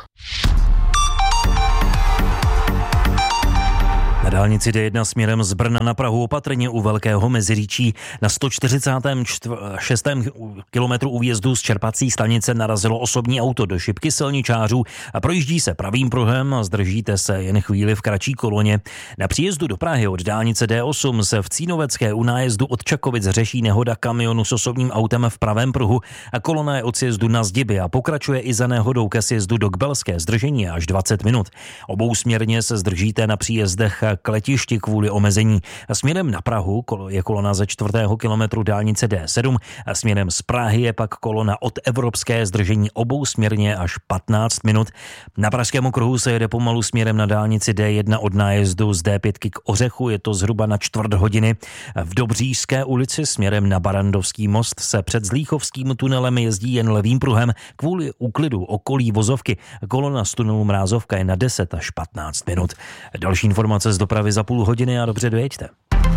S5: Na dálnici D jedna směrem z Brna na Prahu opatrně u Velkého Meziříčí na sto čtyřicátém šestém kilometru újezdu z čerpací stanice narazilo osobní auto do šipky silničářů a projíždí se pravým pruhem a zdržíte se jen chvíli v kratší koloně. Na příjezdu do Prahy od dálnice D osm se v Cínovecké u nájezdu od Čakovic řeší nehoda kamionu s osobním autem v pravém pruhu a kolona je od sjezdu na Zdiby a pokračuje i za nehodou ke sjezdu do Kbelské, zdržení až dvacet minut. Obousměrně se zdržíte na příjezdech k letišti kvůli omezení. Směrem na Prahu je kolona ze čtvrtého kilometru dálnice D sedm a směrem z Prahy je pak kolona od Evropské, zdržení obousměrně až patnáct minut. Na Pražském okruhu se jede pomalu směrem na dálnici D jedna od nájezdu z D pět k Ořechu, je to zhruba na čtvrt hodiny. V Dobříšské ulici směrem na Barandovský most se před Zlíchovským tunelem jezdí jen levým pruhem kvůli úklidu okolí vozovky. Kolona z tunelu Mrázovka je na deset až patnáct minut. Další informace z dopravy za půl hodiny a dobře dojeďte.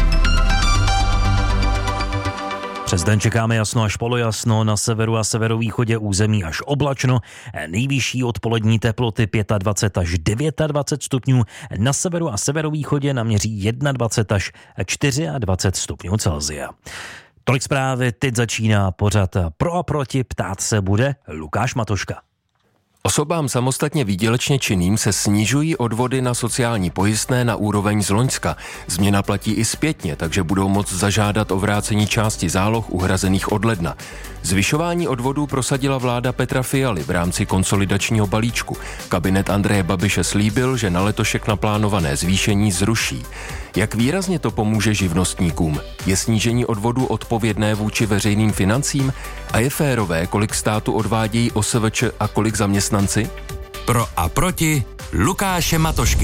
S5: Přes den čekáme jasno až polojasno, na severu a severovýchodě území až oblačno, nejvyšší odpolední teploty dvacet pět až dvacet devět stupňů, na severu a severovýchodě naměří dvacet jedna až dvacet čtyři stupňů Celsia. Tolik zprávy, teď začíná pořad Pro a proti, ptát se bude Lukáš Matoška.
S10: Osobám samostatně výdělečně činným se snižují odvody na sociální pojistné na úroveň z loňska. Změna platí i zpětně, takže budou moct zažádat o vrácení části záloh uhrazených od ledna. Zvyšování odvodů prosadila vláda Petra Fialy v rámci konsolidačního balíčku. Kabinet Andreje Babiše slíbil, že na letošek naplánované zvýšení zruší. Jak výrazně to pomůže živnostníkům? Je snížení odvodů odpovědné vůči veřejným financím? A je férové, kolik státu odvádějí O S V Č a kolik zaměstnanci?
S1: Pro a proti Lukáše Matošky.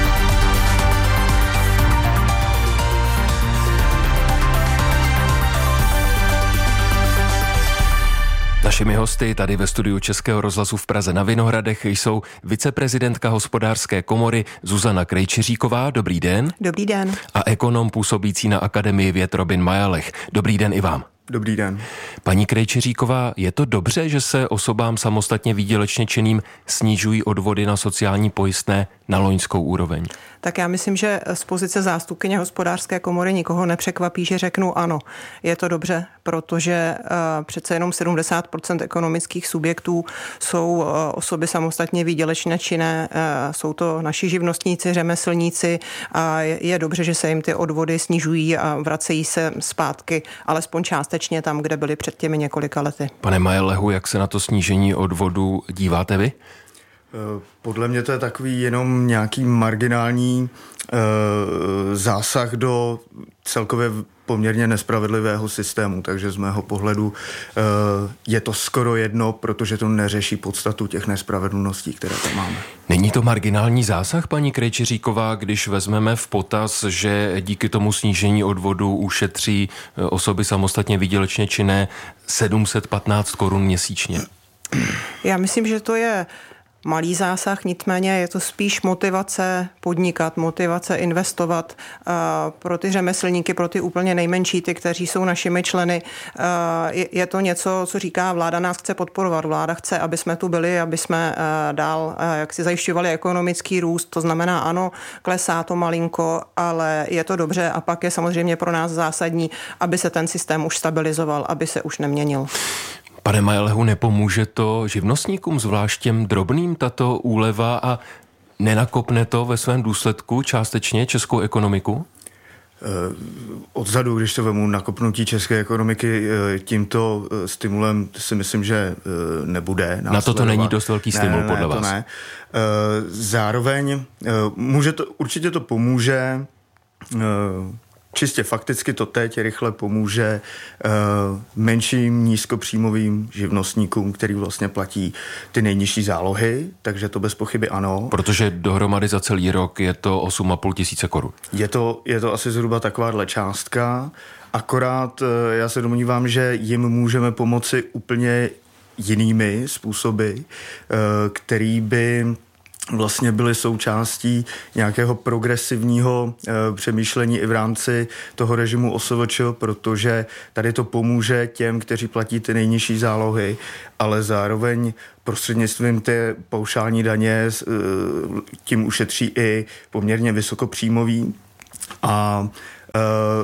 S10: Našimi hosty tady ve studiu Českého rozhlasu v Praze na Vinohradech jsou viceprezidentka Hospodářské komory Zuzana Krejčiříková. Dobrý den.
S11: Dobrý den.
S10: A ekonom působící na Akademii věd Robin Majalech. Dobrý den i vám.
S12: Dobrý den.
S10: Paní Krejčiříková, je to dobře, že se osobám samostatně výdělečně činným snižují odvody na sociální pojistné na loňskou úroveň?
S11: Tak já myslím, že z pozice zástupkyně Hospodářské komory nikoho nepřekvapí, že řeknu ano. Je to dobře, protože uh, přece jenom sedmdesát procent ekonomických subjektů jsou uh, osoby samostatně výdělečně činné, uh, jsou to naši živnostníci, řemeslníci a je, je dobře, že se jim ty odvody snižují a vracejí se zpátky, alespoň částečně tam, kde byly před těmi několika lety.
S10: Pane Majelehu, jak se na to snížení odvodu díváte vy?
S12: Podle mě to je takový jenom nějaký marginální e, zásah do celkově poměrně nespravedlivého systému, takže z mého pohledu e, je to skoro jedno, protože to neřeší podstatu těch nespravedlností, které tam máme.
S10: Není to marginální zásah, paní Krejčiříková, když vezmeme v potaz, že díky tomu snížení odvodu ušetří osoby samostatně výdělečně činné sedm set patnáct korun měsíčně?
S11: Já myslím, že to je malý zásah, nicméně je to spíš motivace podnikat, motivace investovat pro ty řemeslníky, pro ty úplně nejmenší, ty, kteří jsou našimi členy. Je to něco, co říká vláda nás chce podporovat. Vláda chce, aby jsme tu byli, aby jsme dál jak si zajišťovali ekonomický růst. To znamená, ano, klesá to malinko, ale je to dobře a pak je samozřejmě pro nás zásadní, aby se ten systém už stabilizoval, aby se už neměnil.
S10: Pane Majelehu, nepomůže to živnostníkům, zvlášť těm drobným, tato úleva a nenakopne to ve svém důsledku částečně českou ekonomiku?
S12: Odzadu, když to vemu, nakopnutí české ekonomiky tímto stimulem si myslím, že nebude.
S10: Na to to není dost velký stimul,
S12: ne, ne,
S10: podle
S12: to
S10: vás?
S12: Ne. Zároveň může to, určitě to pomůže. Čistě fakticky to teď rychle pomůže uh, menším nízkopříjmovým živnostníkům, který vlastně platí ty nejnižší zálohy, takže to bez pochyby ano.
S10: Protože dohromady za celý rok je to osm a půl tisíce korun.
S12: Je to, je to asi zhruba takováhle částka, akorát uh, já se domnívám, že jim můžeme pomoci úplně jinými způsoby, uh, který by vlastně byly součástí nějakého progresivního e, přemýšlení i v rámci toho režimu O S V Č, protože tady to pomůže těm, kteří platí ty nejnižší zálohy, ale zároveň prostřednictvím té paušální daně e, tím ušetří i poměrně vysokopříjmový a e,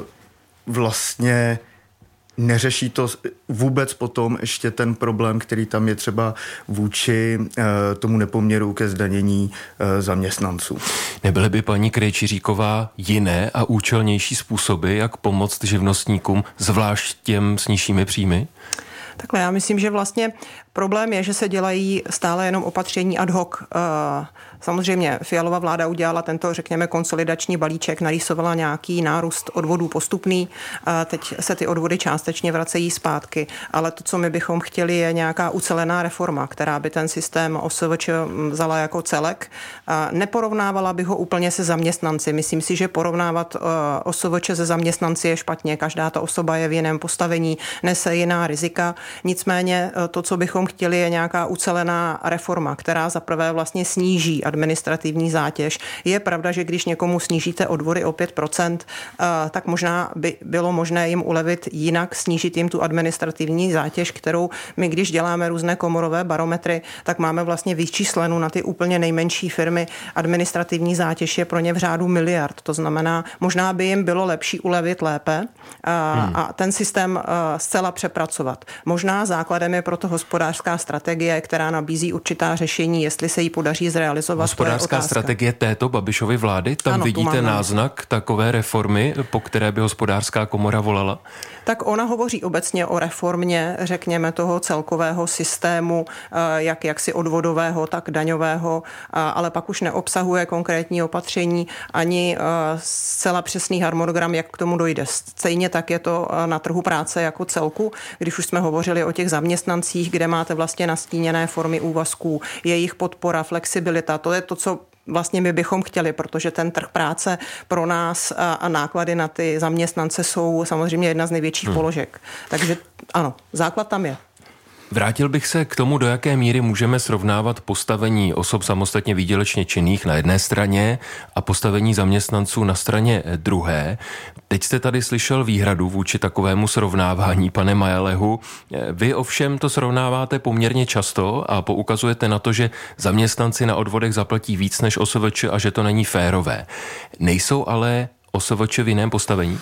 S12: vlastně neřeší to vůbec potom ještě ten problém, který tam je třeba vůči e, tomu nepoměru ke zdanění e, zaměstnanců.
S10: Nebyly by, paní Krejčiříková, jiné a účelnější způsoby, jak pomoct živnostníkům, zvlášť těm s nižšími příjmy?
S11: Takhle, já myslím, že vlastně problém je, že se dělají stále jenom opatření ad hoc. Samozřejmě Fialova vláda udělala tento, řekněme, konsolidační balíček, narýsovala nějaký nárůst odvodů postupný, teď se ty odvody částečně vracejí zpátky, ale to, co my bychom chtěli, je nějaká ucelená reforma, která by ten systém O S V Č vzala jako celek. Neporovnávala bych ho úplně se zaměstnanci. Myslím si, že porovnávat O S V Č se zaměstnanci je špatně. Každá ta osoba je v jiném postavení, nese jiná rizika. Nicméně to, co bychom chtěli, je nějaká ucelená reforma, která zaprvé vlastně sníží administrativní zátěž. Je pravda, že když někomu snížíte odvody o pět procent, tak možná by bylo možné jim ulevit jinak, snížit jim tu administrativní zátěž, kterou my, když děláme různé komorové barometry, tak máme vlastně vyčíslenu na ty úplně nejmenší firmy. Administrativní zátěž je pro ně v řádu miliard. To znamená, možná by jim bylo lepší ulevit lépe a, hmm. a ten systém zcela přepracovat. Možná základem je proto hospodářská strategie, která nabízí určitá řešení, jestli se jí podaří zrealizovat.
S10: Hospodářská strategie této Babišovy vlády, tam ano, vidíte náznak takové reformy, po které by hospodářská komora volala?
S11: Tak ona hovoří obecně o reformě, řekněme, toho celkového systému, jak jaksi odvodového, tak daňového, ale pak už neobsahuje konkrétní opatření ani zcela přesný harmonogram, jak k tomu dojde. Stejně tak je to na trhu práce jako celku, když už jsme hovořili o těch zaměstnancích, kde máte vlastně nastíněné formy úvazků, jejich podpora, flexibilita, to je to, co vlastně my bychom chtěli, protože ten trh práce pro nás a, a náklady na ty zaměstnance jsou samozřejmě jedna z největších hmm. položek. Takže ano, základ tam je.
S10: Vrátil bych se k tomu, do jaké míry můžeme srovnávat postavení osob samostatně výdělečně činných na jedné straně a postavení zaměstnanců na straně druhé. Teď jste tady slyšel výhradu vůči takovému srovnávání, pane Majelehu. Vy ovšem to srovnáváte poměrně často a poukazujete na to, že zaměstnanci na odvodech zaplatí víc než O S V Č a že to není férové. Nejsou ale O S V Č v jiném postavení?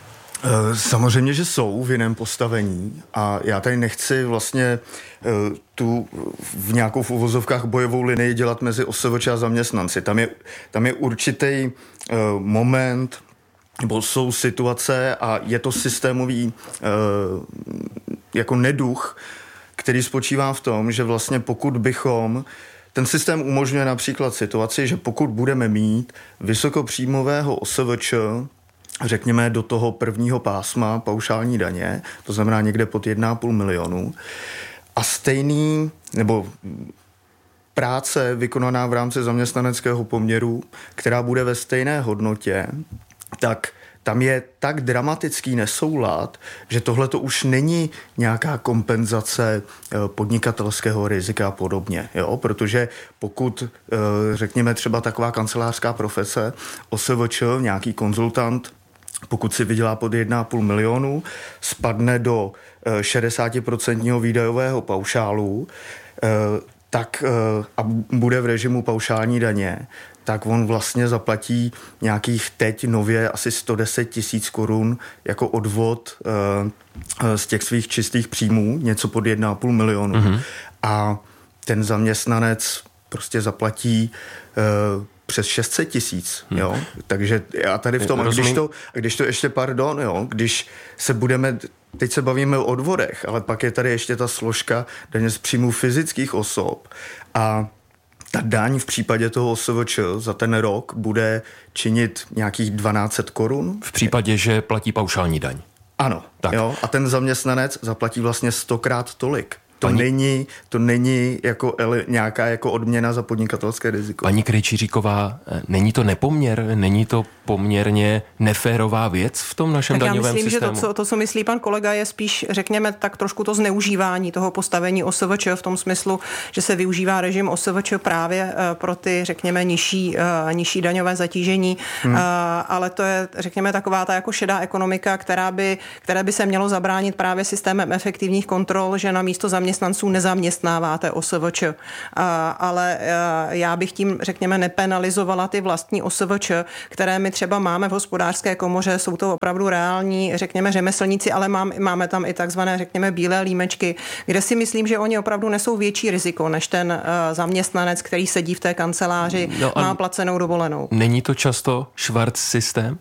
S12: Samozřejmě, že jsou v jiném postavení a já tady nechci vlastně tu v nějakou v uvozovkách bojovou linii dělat mezi O S V Č a zaměstnanci. Tam je, tam je určitý moment, nebo jsou situace a je to systémový jako neduch, který spočívá v tom, že vlastně pokud bychom ten systém umožňuje například situaci, že pokud budeme mít vysokopříjmového O S V Č, řekněme do toho prvního pásma paušální daně, to znamená někde pod jedna a půl milionu, a stejný, nebo práce vykonaná v rámci zaměstnaneckého poměru, která bude ve stejné hodnotě, tak tam je tak dramatický nesoulad, že tohle to už není nějaká kompenzace podnikatelského rizika a podobně, jo? Protože pokud, řekněme, třeba taková kancelářská profese, O S V Č, nějaký konzultant, pokud si vydělá pod jedna a půl milionu, spadne do šedesát procent výdajového paušálu, tak a bude v režimu paušální daně, tak on vlastně zaplatí nějakých teď nově asi sto deset tisíc korun jako odvod z těch svých čistých příjmů, něco pod jedna a půl milionu. Mm-hmm. A ten zaměstnanec prostě zaplatí přes šest set tisíc, hmm. jo. Takže já tady v tom, a když to, když to ještě, pardon, jo, když se budeme, teď se bavíme o odvodech, ale pak je tady ještě ta složka daně z příjmů fyzických osob a ta daň v případě toho O S V Č za ten rok bude činit nějakých dvanáct set korun.
S10: V případě, že platí paušální daň.
S12: Ano, tak. Jo, a ten zaměstnanec zaplatí vlastně stokrát tolik. To
S10: Paní...
S12: není, to není jako ele, nějaká jako odměna za podnikatelské riziko.
S10: Paní Krejčíříková, není to nepoměr, není to poměrně neférová věc v tom našem
S11: tak
S10: daňovém
S11: já myslím,
S10: systému?
S11: že to co, to, co myslí pan kolega, je spíš, řekněme, tak trošku to zneužívání toho postavení O S V Č v tom smyslu, že se využívá režim O S V Č právě pro ty, řekněme, nižší, nižší daňové zatížení, hmm. ale to je, řekněme, taková ta jako šedá ekonomika, která by, která by se mělo zabránit právě systémem efektivních kontrol, že na místo zaměstnanců nezaměstnáváte O S V Č. Ale já bych tím, řekněme, nepenalizovala ty vlastní O S V Č, které my třeba máme v hospodářské komoře, jsou to opravdu reální, řekněme, řemeslníci, ale mám, máme tam i takzvané, řekněme, bílé límečky, kde si myslím, že oni opravdu nesou větší riziko než ten uh, zaměstnanec, který sedí v té kanceláři, no má placenou dovolenou.
S10: Není to často švart systém?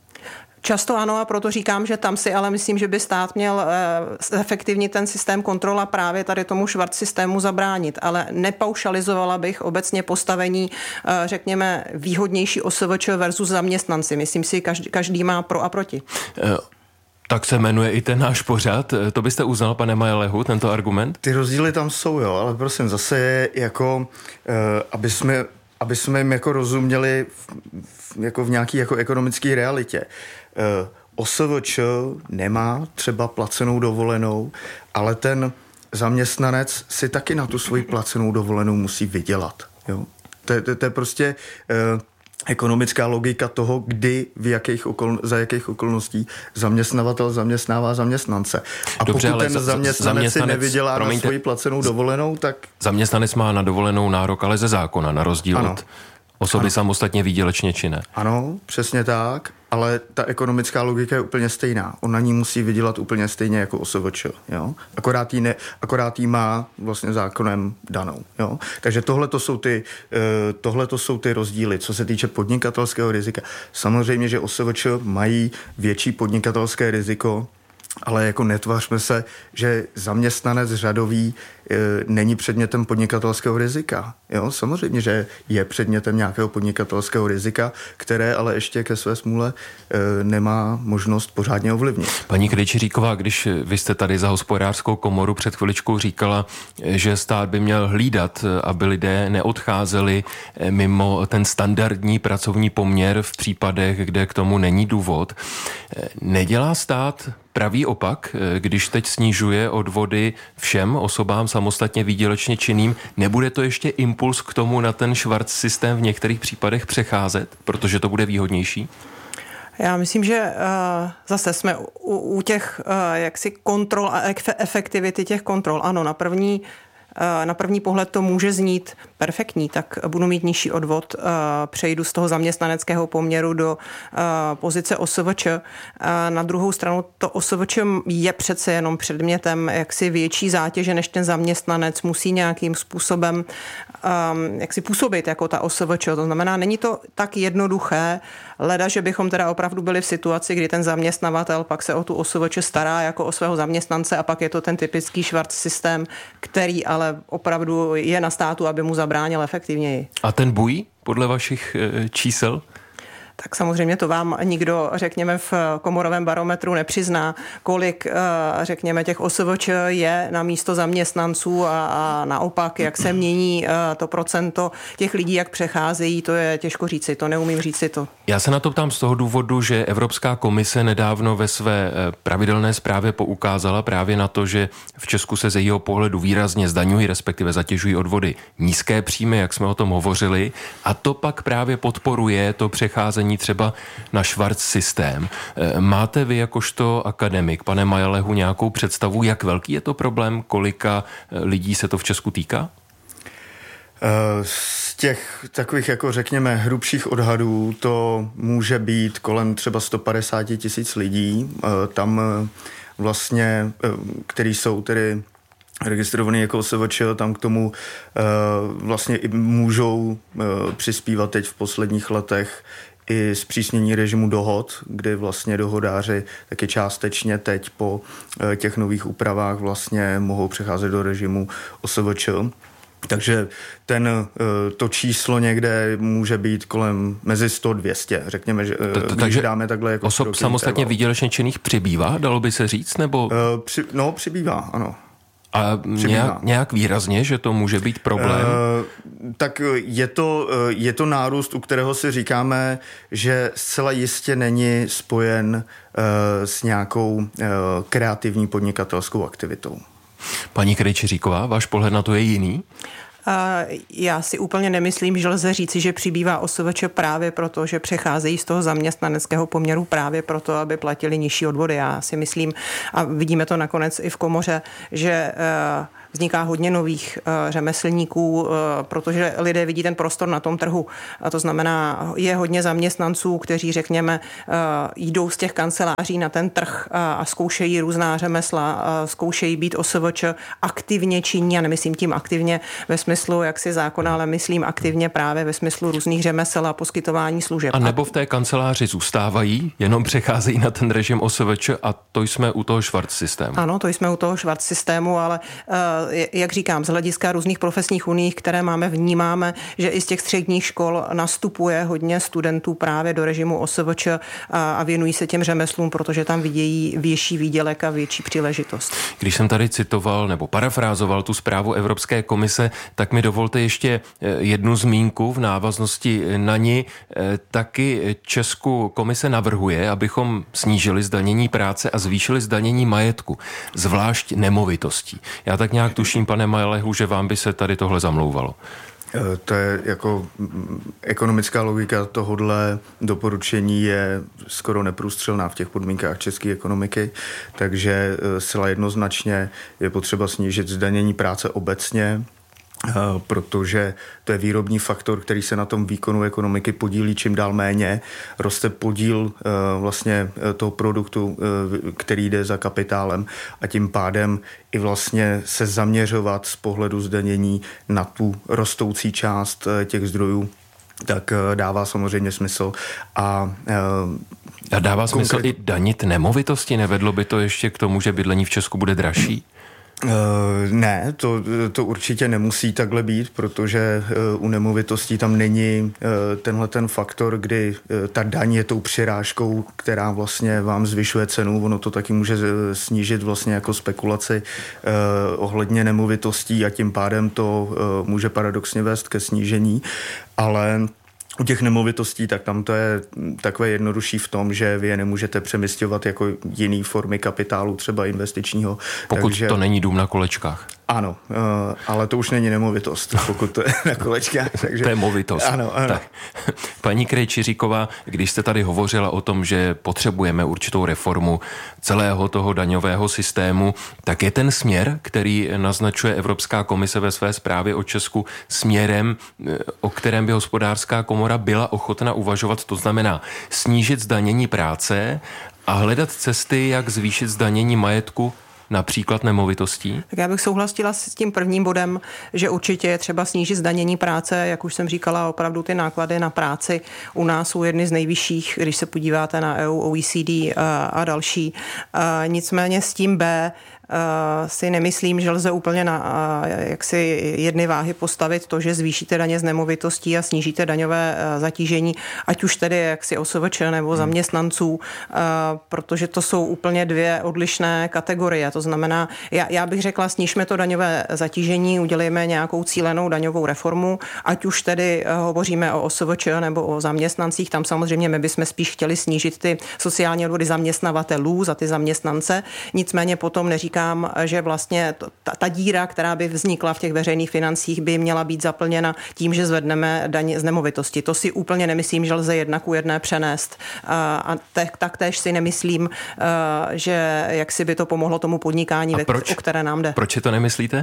S11: Často ano, a proto říkám, že tam si ale myslím, že by stát měl uh, efektivně ten systém kontrola právě tady tomu švart systému zabránit, ale nepaušalizovala bych obecně postavení, uh, řekněme, výhodnější O S V Č versus zaměstnanci. Myslím si, každý, každý má pro a proti. Uh.
S10: Tak se jmenuje i ten náš pořad. To byste uznal, pane Majelehu, tento argument?
S12: Ty rozdíly tam jsou, jo, ale prosím, zase je jako, uh, aby jsme, aby jsme jim jako rozuměli v, v, jako v nějaký jako ekonomické realitě. Uh, O S V Č nemá třeba placenou dovolenou, ale ten zaměstnanec si taky na tu svoji placenou dovolenou musí vydělat. Jo? To, to, to je prostě uh, ekonomická logika toho, kdy, v jakých okol, za jakých okolností zaměstnavatel zaměstnává zaměstnance. A
S10: Dobře,
S12: pokud ten za, zaměstnanec, zaměstnanec si nevydělá promiňte, na svoji placenou dovolenou, tak...
S10: Zaměstnanec má na dovolenou nárok, ale ze zákona, na rozdíl ano. od osoby ano. samostatně výdělečně činné.
S12: Ano, přesně tak, ale ta ekonomická logika je úplně stejná. On na ní musí vydělat úplně stejně jako O S V Č. Jo? Akorát, jí ne, akorát jí má vlastně zákonem danou. Jo? Takže tohle to jsou ty, tohle to jsou ty rozdíly, co se týče podnikatelského rizika. Samozřejmě, že O S V Č mají větší podnikatelské riziko, ale jako netvařme se, že zaměstnanec řadový e, není předmětem podnikatelského rizika. Jo? Samozřejmě, že je předmětem nějakého podnikatelského rizika, které ale ještě ke své smůle e, nemá možnost pořádně ovlivnit.
S10: Paní Krejčíříková, když vy jste tady za hospodářskou komoru před chviličkou říkala, že stát by měl hlídat, aby lidé neodcházeli mimo ten standardní pracovní poměr v případech, kde k tomu není důvod. Nedělá stát pravý opak, když teď snižuje odvody všem osobám samostatně výdělečně činným, nebude to ještě impuls k tomu na ten švart systém v některých případech přecházet, protože to bude výhodnější?
S11: Já myslím, že uh, zase jsme u, u těch uh, jaksi kontrol a efektivity těch kontrol. Ano, na první Na první pohled to může znít perfektní, tak budu mít nižší odvod, přejdu z toho zaměstnaneckého poměru do pozice O S V Č. Na druhou stranu to O S V Č je přece jenom předmětem jaksi větší zátěže, než ten zaměstnanec musí nějakým způsobem jaksi působit jako ta O S V Č. To znamená, není to tak jednoduché, leda, že bychom teda opravdu byli v situaci, kdy ten zaměstnavatel pak se o tu O S V Č stará jako o svého zaměstnance a pak je to ten typický švart systém, který ale opravdu je na státu, aby mu zabránil efektivněji.
S10: A ten bují podle vašich e, čísel?
S11: Tak samozřejmě to vám nikdo, řekněme, v komorovém barometru nepřizná, kolik, řekněme, těch O S V Č je na místo zaměstnanců a, a naopak, jak se mění to procento těch lidí, jak přecházejí, to je těžko říci, to neumím říci to.
S10: Já se na to ptám z toho důvodu, že Evropská komise nedávno ve své pravidelné zprávě poukázala právě na to, že v Česku se ze jejího pohledu výrazně zdaňují, respektive zatěžují odvody nízké příjmy, jak jsme o tom hovořili, a to pak právě podporuje to přecházení třeba na Schwarz systém. Máte vy jakožto akademik, pane Majalehu, nějakou představu, jak velký je to problém, kolika lidí se to v Česku týká?
S12: Z těch takových, jako řekněme, hrubších odhadů to může být kolem třeba sto padesát tisíc lidí. Tam vlastně, který jsou tedy registrovaný jako O S V Č, tam k tomu vlastně i můžou přispívat teď v posledních letech i zpřísnění režimu dohod, kdy vlastně dohodáři taky částečně teď po těch nových úpravách vlastně mohou přecházet do režimu O S V Č. Takže ten, to číslo někde může být kolem mezi sto a dvě stě, řekněme, že
S10: takže
S12: dáme takhle jako
S10: osob samostatně výdělečně činných přibývá, dalo by se říct, nebo?
S12: Při, no, přibývá, ano.
S10: A nějak, nějak výrazně, že to může být problém?
S12: Uh, tak je to, je to nárůst, u kterého si říkáme, že zcela jistě není spojen uh, s nějakou uh, kreativní podnikatelskou aktivitou.
S10: Paní Krejčiříková, váš pohled na to je jiný?
S11: Já si úplně nemyslím, že lze říci, že přibývá O S V Č právě proto, že přecházejí z toho zaměstnaneckého poměru právě proto, aby platili nižší odvody. Já si myslím, a vidíme to nakonec i v komoře, že vzniká hodně nových řemeslníků, protože lidé vidí ten prostor na tom trhu. A to znamená, je hodně zaměstnanců, kteří, řekněme, jdou z těch kanceláří na ten trh a zkoušejí různá řemesla, zkoušejí být O S V Č aktivně činí, a nemyslím tím aktivně ve smyslu jaksi zákona, ale myslím aktivně právě ve smyslu různých řemesel a poskytování služeb.
S10: A nebo v té kanceláři zůstávají, jenom přecházejí na ten režim O S V Č, a to jsme u toho Schwarz systému.
S11: Ano, to jsme u toho Schwarz systému, ale jak říkám, z hlediska různých profesních uní, které máme, vnímáme, že i z těch středních škol nastupuje hodně studentů právě do režimu O S V Č a věnují se těm řemeslům, protože tam vidějí větší výdělek a větší příležitost.
S10: Když jsem tady citoval nebo parafrázoval tu zprávu Evropské komise, tak mi dovolte ještě jednu zmínku v návaznosti na ní. Taky Česku komise navrhuje, abychom snížili zdanění práce a zvýšili zdanění majetku, zvlášť nemovitostí. Já tak nějak tuším, pane Majalehu, že vám by se tady tohle zamlouvalo.
S12: To je jako ekonomická logika tohodle doporučení je skoro neprůstřelná v těch podmínkách české ekonomiky, takže zcela jednoznačně je potřeba snížit zdanění práce obecně, protože to je výrobní faktor, který se na tom výkonu ekonomiky podílí čím dál méně. Roste podíl vlastně toho produktu, který jde za kapitálem, a tím pádem i vlastně se zaměřovat z pohledu zdanění na tu rostoucí část těch zdrojů, tak dává samozřejmě smysl. A,
S10: a dává smysl konkrét... i danit nemovitosti? Nevedlo by to ještě k tomu, že bydlení v Česku bude dražší?
S12: Uh, ne, to, to určitě nemusí takhle být, protože uh, u nemovitostí tam není uh, tenhle ten faktor, kdy uh, ta daň je tou přirážkou, která vlastně vám zvyšuje cenu. Ono to taky může snížit vlastně jako spekulaci uh, ohledně nemovitostí, a tím pádem to uh, může paradoxně vést ke snížení, ale u těch nemovitostí, tak tam to je takové jednodušší v tom, že vy je nemůžete přemisťovat jako jiný formy kapitálu, třeba investičního.
S10: Pokud
S12: takže...
S10: to není dům na kolečkách.
S12: Ano, ale to už není nemovitost, pokud to je na kolečkách. Takže...
S10: To je movitost.
S12: Ano, ano.
S10: Tak. Paní Krejčiříková, když jste tady hovořila o tom, že potřebujeme určitou reformu celého toho daňového systému, tak je ten směr, který naznačuje Evropská komise ve své zprávě o Česku, směrem, o kterém by Hospodářská komora byla ochotna uvažovat, to znamená snížit zdanění práce a hledat cesty, jak zvýšit zdanění majetku, například nemovitostí?
S11: Tak já bych souhlasila s tím prvním bodem, že určitě je třeba snížit zdanění práce, jak už jsem říkala, opravdu ty náklady na práci u nás jsou jedny z nejvyšších, když se podíváte na E U, O E C D a, a další. A nicméně s tím B, si nemyslím, že lze úplně na jaksi jedny váhy postavit to, že zvýšíte daně z nemovitostí a snížíte daňové zatížení, ať už tedy jaksi O S V Č nebo zaměstnanců, protože to jsou úplně dvě odlišné kategorie. To znamená, já, já bych řekla, snížme to daňové zatížení, udělejme nějakou cílenou daňovou reformu, ať už tedy hovoříme o O S V Č nebo o zaměstnancích, tam samozřejmě my bychom spíš chtěli snížit ty sociální odvody zaměstnavatelů za ty zaměstnance. Nicméně potom neříkám, že vlastně ta, ta díra, která by vznikla v těch veřejných financích, by měla být zaplněna tím, že zvedneme daň z nemovitosti. To si úplně nemyslím, že lze jedna ku jedné přenést. A taktéž si nemyslím, že jak si by to pomohlo tomu podnikání, o které nám jde.
S10: Proč si to nemyslíte?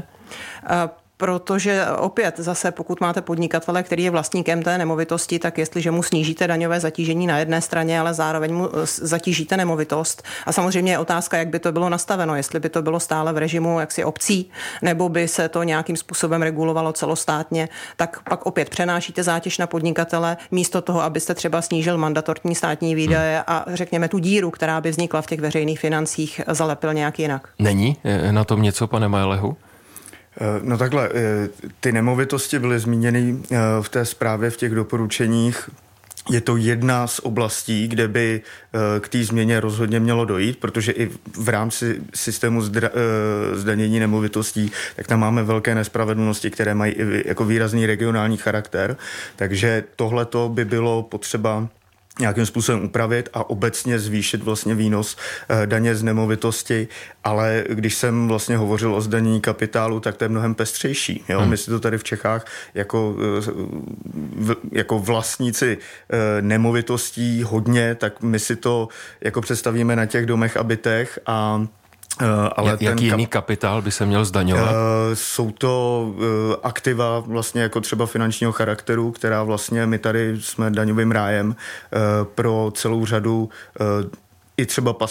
S11: Protože opět zase, pokud máte podnikatele, který je vlastníkem té nemovitosti, tak jestliže mu snížíte daňové zatížení na jedné straně, ale zároveň mu zatížíte nemovitost. A samozřejmě je otázka, jak by to bylo nastaveno, jestli by to bylo stále v režimu jaksi obcí, nebo by se to nějakým způsobem regulovalo celostátně, tak pak opět přenášíte zátěž na podnikatele, místo toho, abyste třeba snížil mandatorní státní výdaje a řekněme tu díru, která by vznikla v těch veřejných financích, zalepil nějak jinak.
S10: Není na tom něco, pane Majlehu?
S12: No takhle, ty nemovitosti byly zmíněny v té zprávě, v těch doporučeních. Je to jedna z oblastí, kde by k té změně rozhodně mělo dojít, protože i v rámci systému zdra, zdanění nemovitostí, tak tam máme velké nespravedlnosti, které mají jako výrazný regionální charakter. Takže tohleto by bylo potřeba nějakým způsobem upravit a obecně zvýšit vlastně výnos daně z nemovitosti, ale když jsem vlastně hovořil o zdanění kapitálu, tak to je mnohem pestřejší. Jo? Hmm. My si to tady v Čechách jako, jako vlastníci nemovitostí hodně, tak my si to jako představíme na těch domech a bytech a Uh, ale
S10: Jak, jaký jiný kapitál by se měl zdaňovat? Uh,
S12: jsou to uh, aktiva vlastně jako třeba finančního charakteru, která vlastně my tady jsme daňovým rájem uh, pro celou řadu uh, i třeba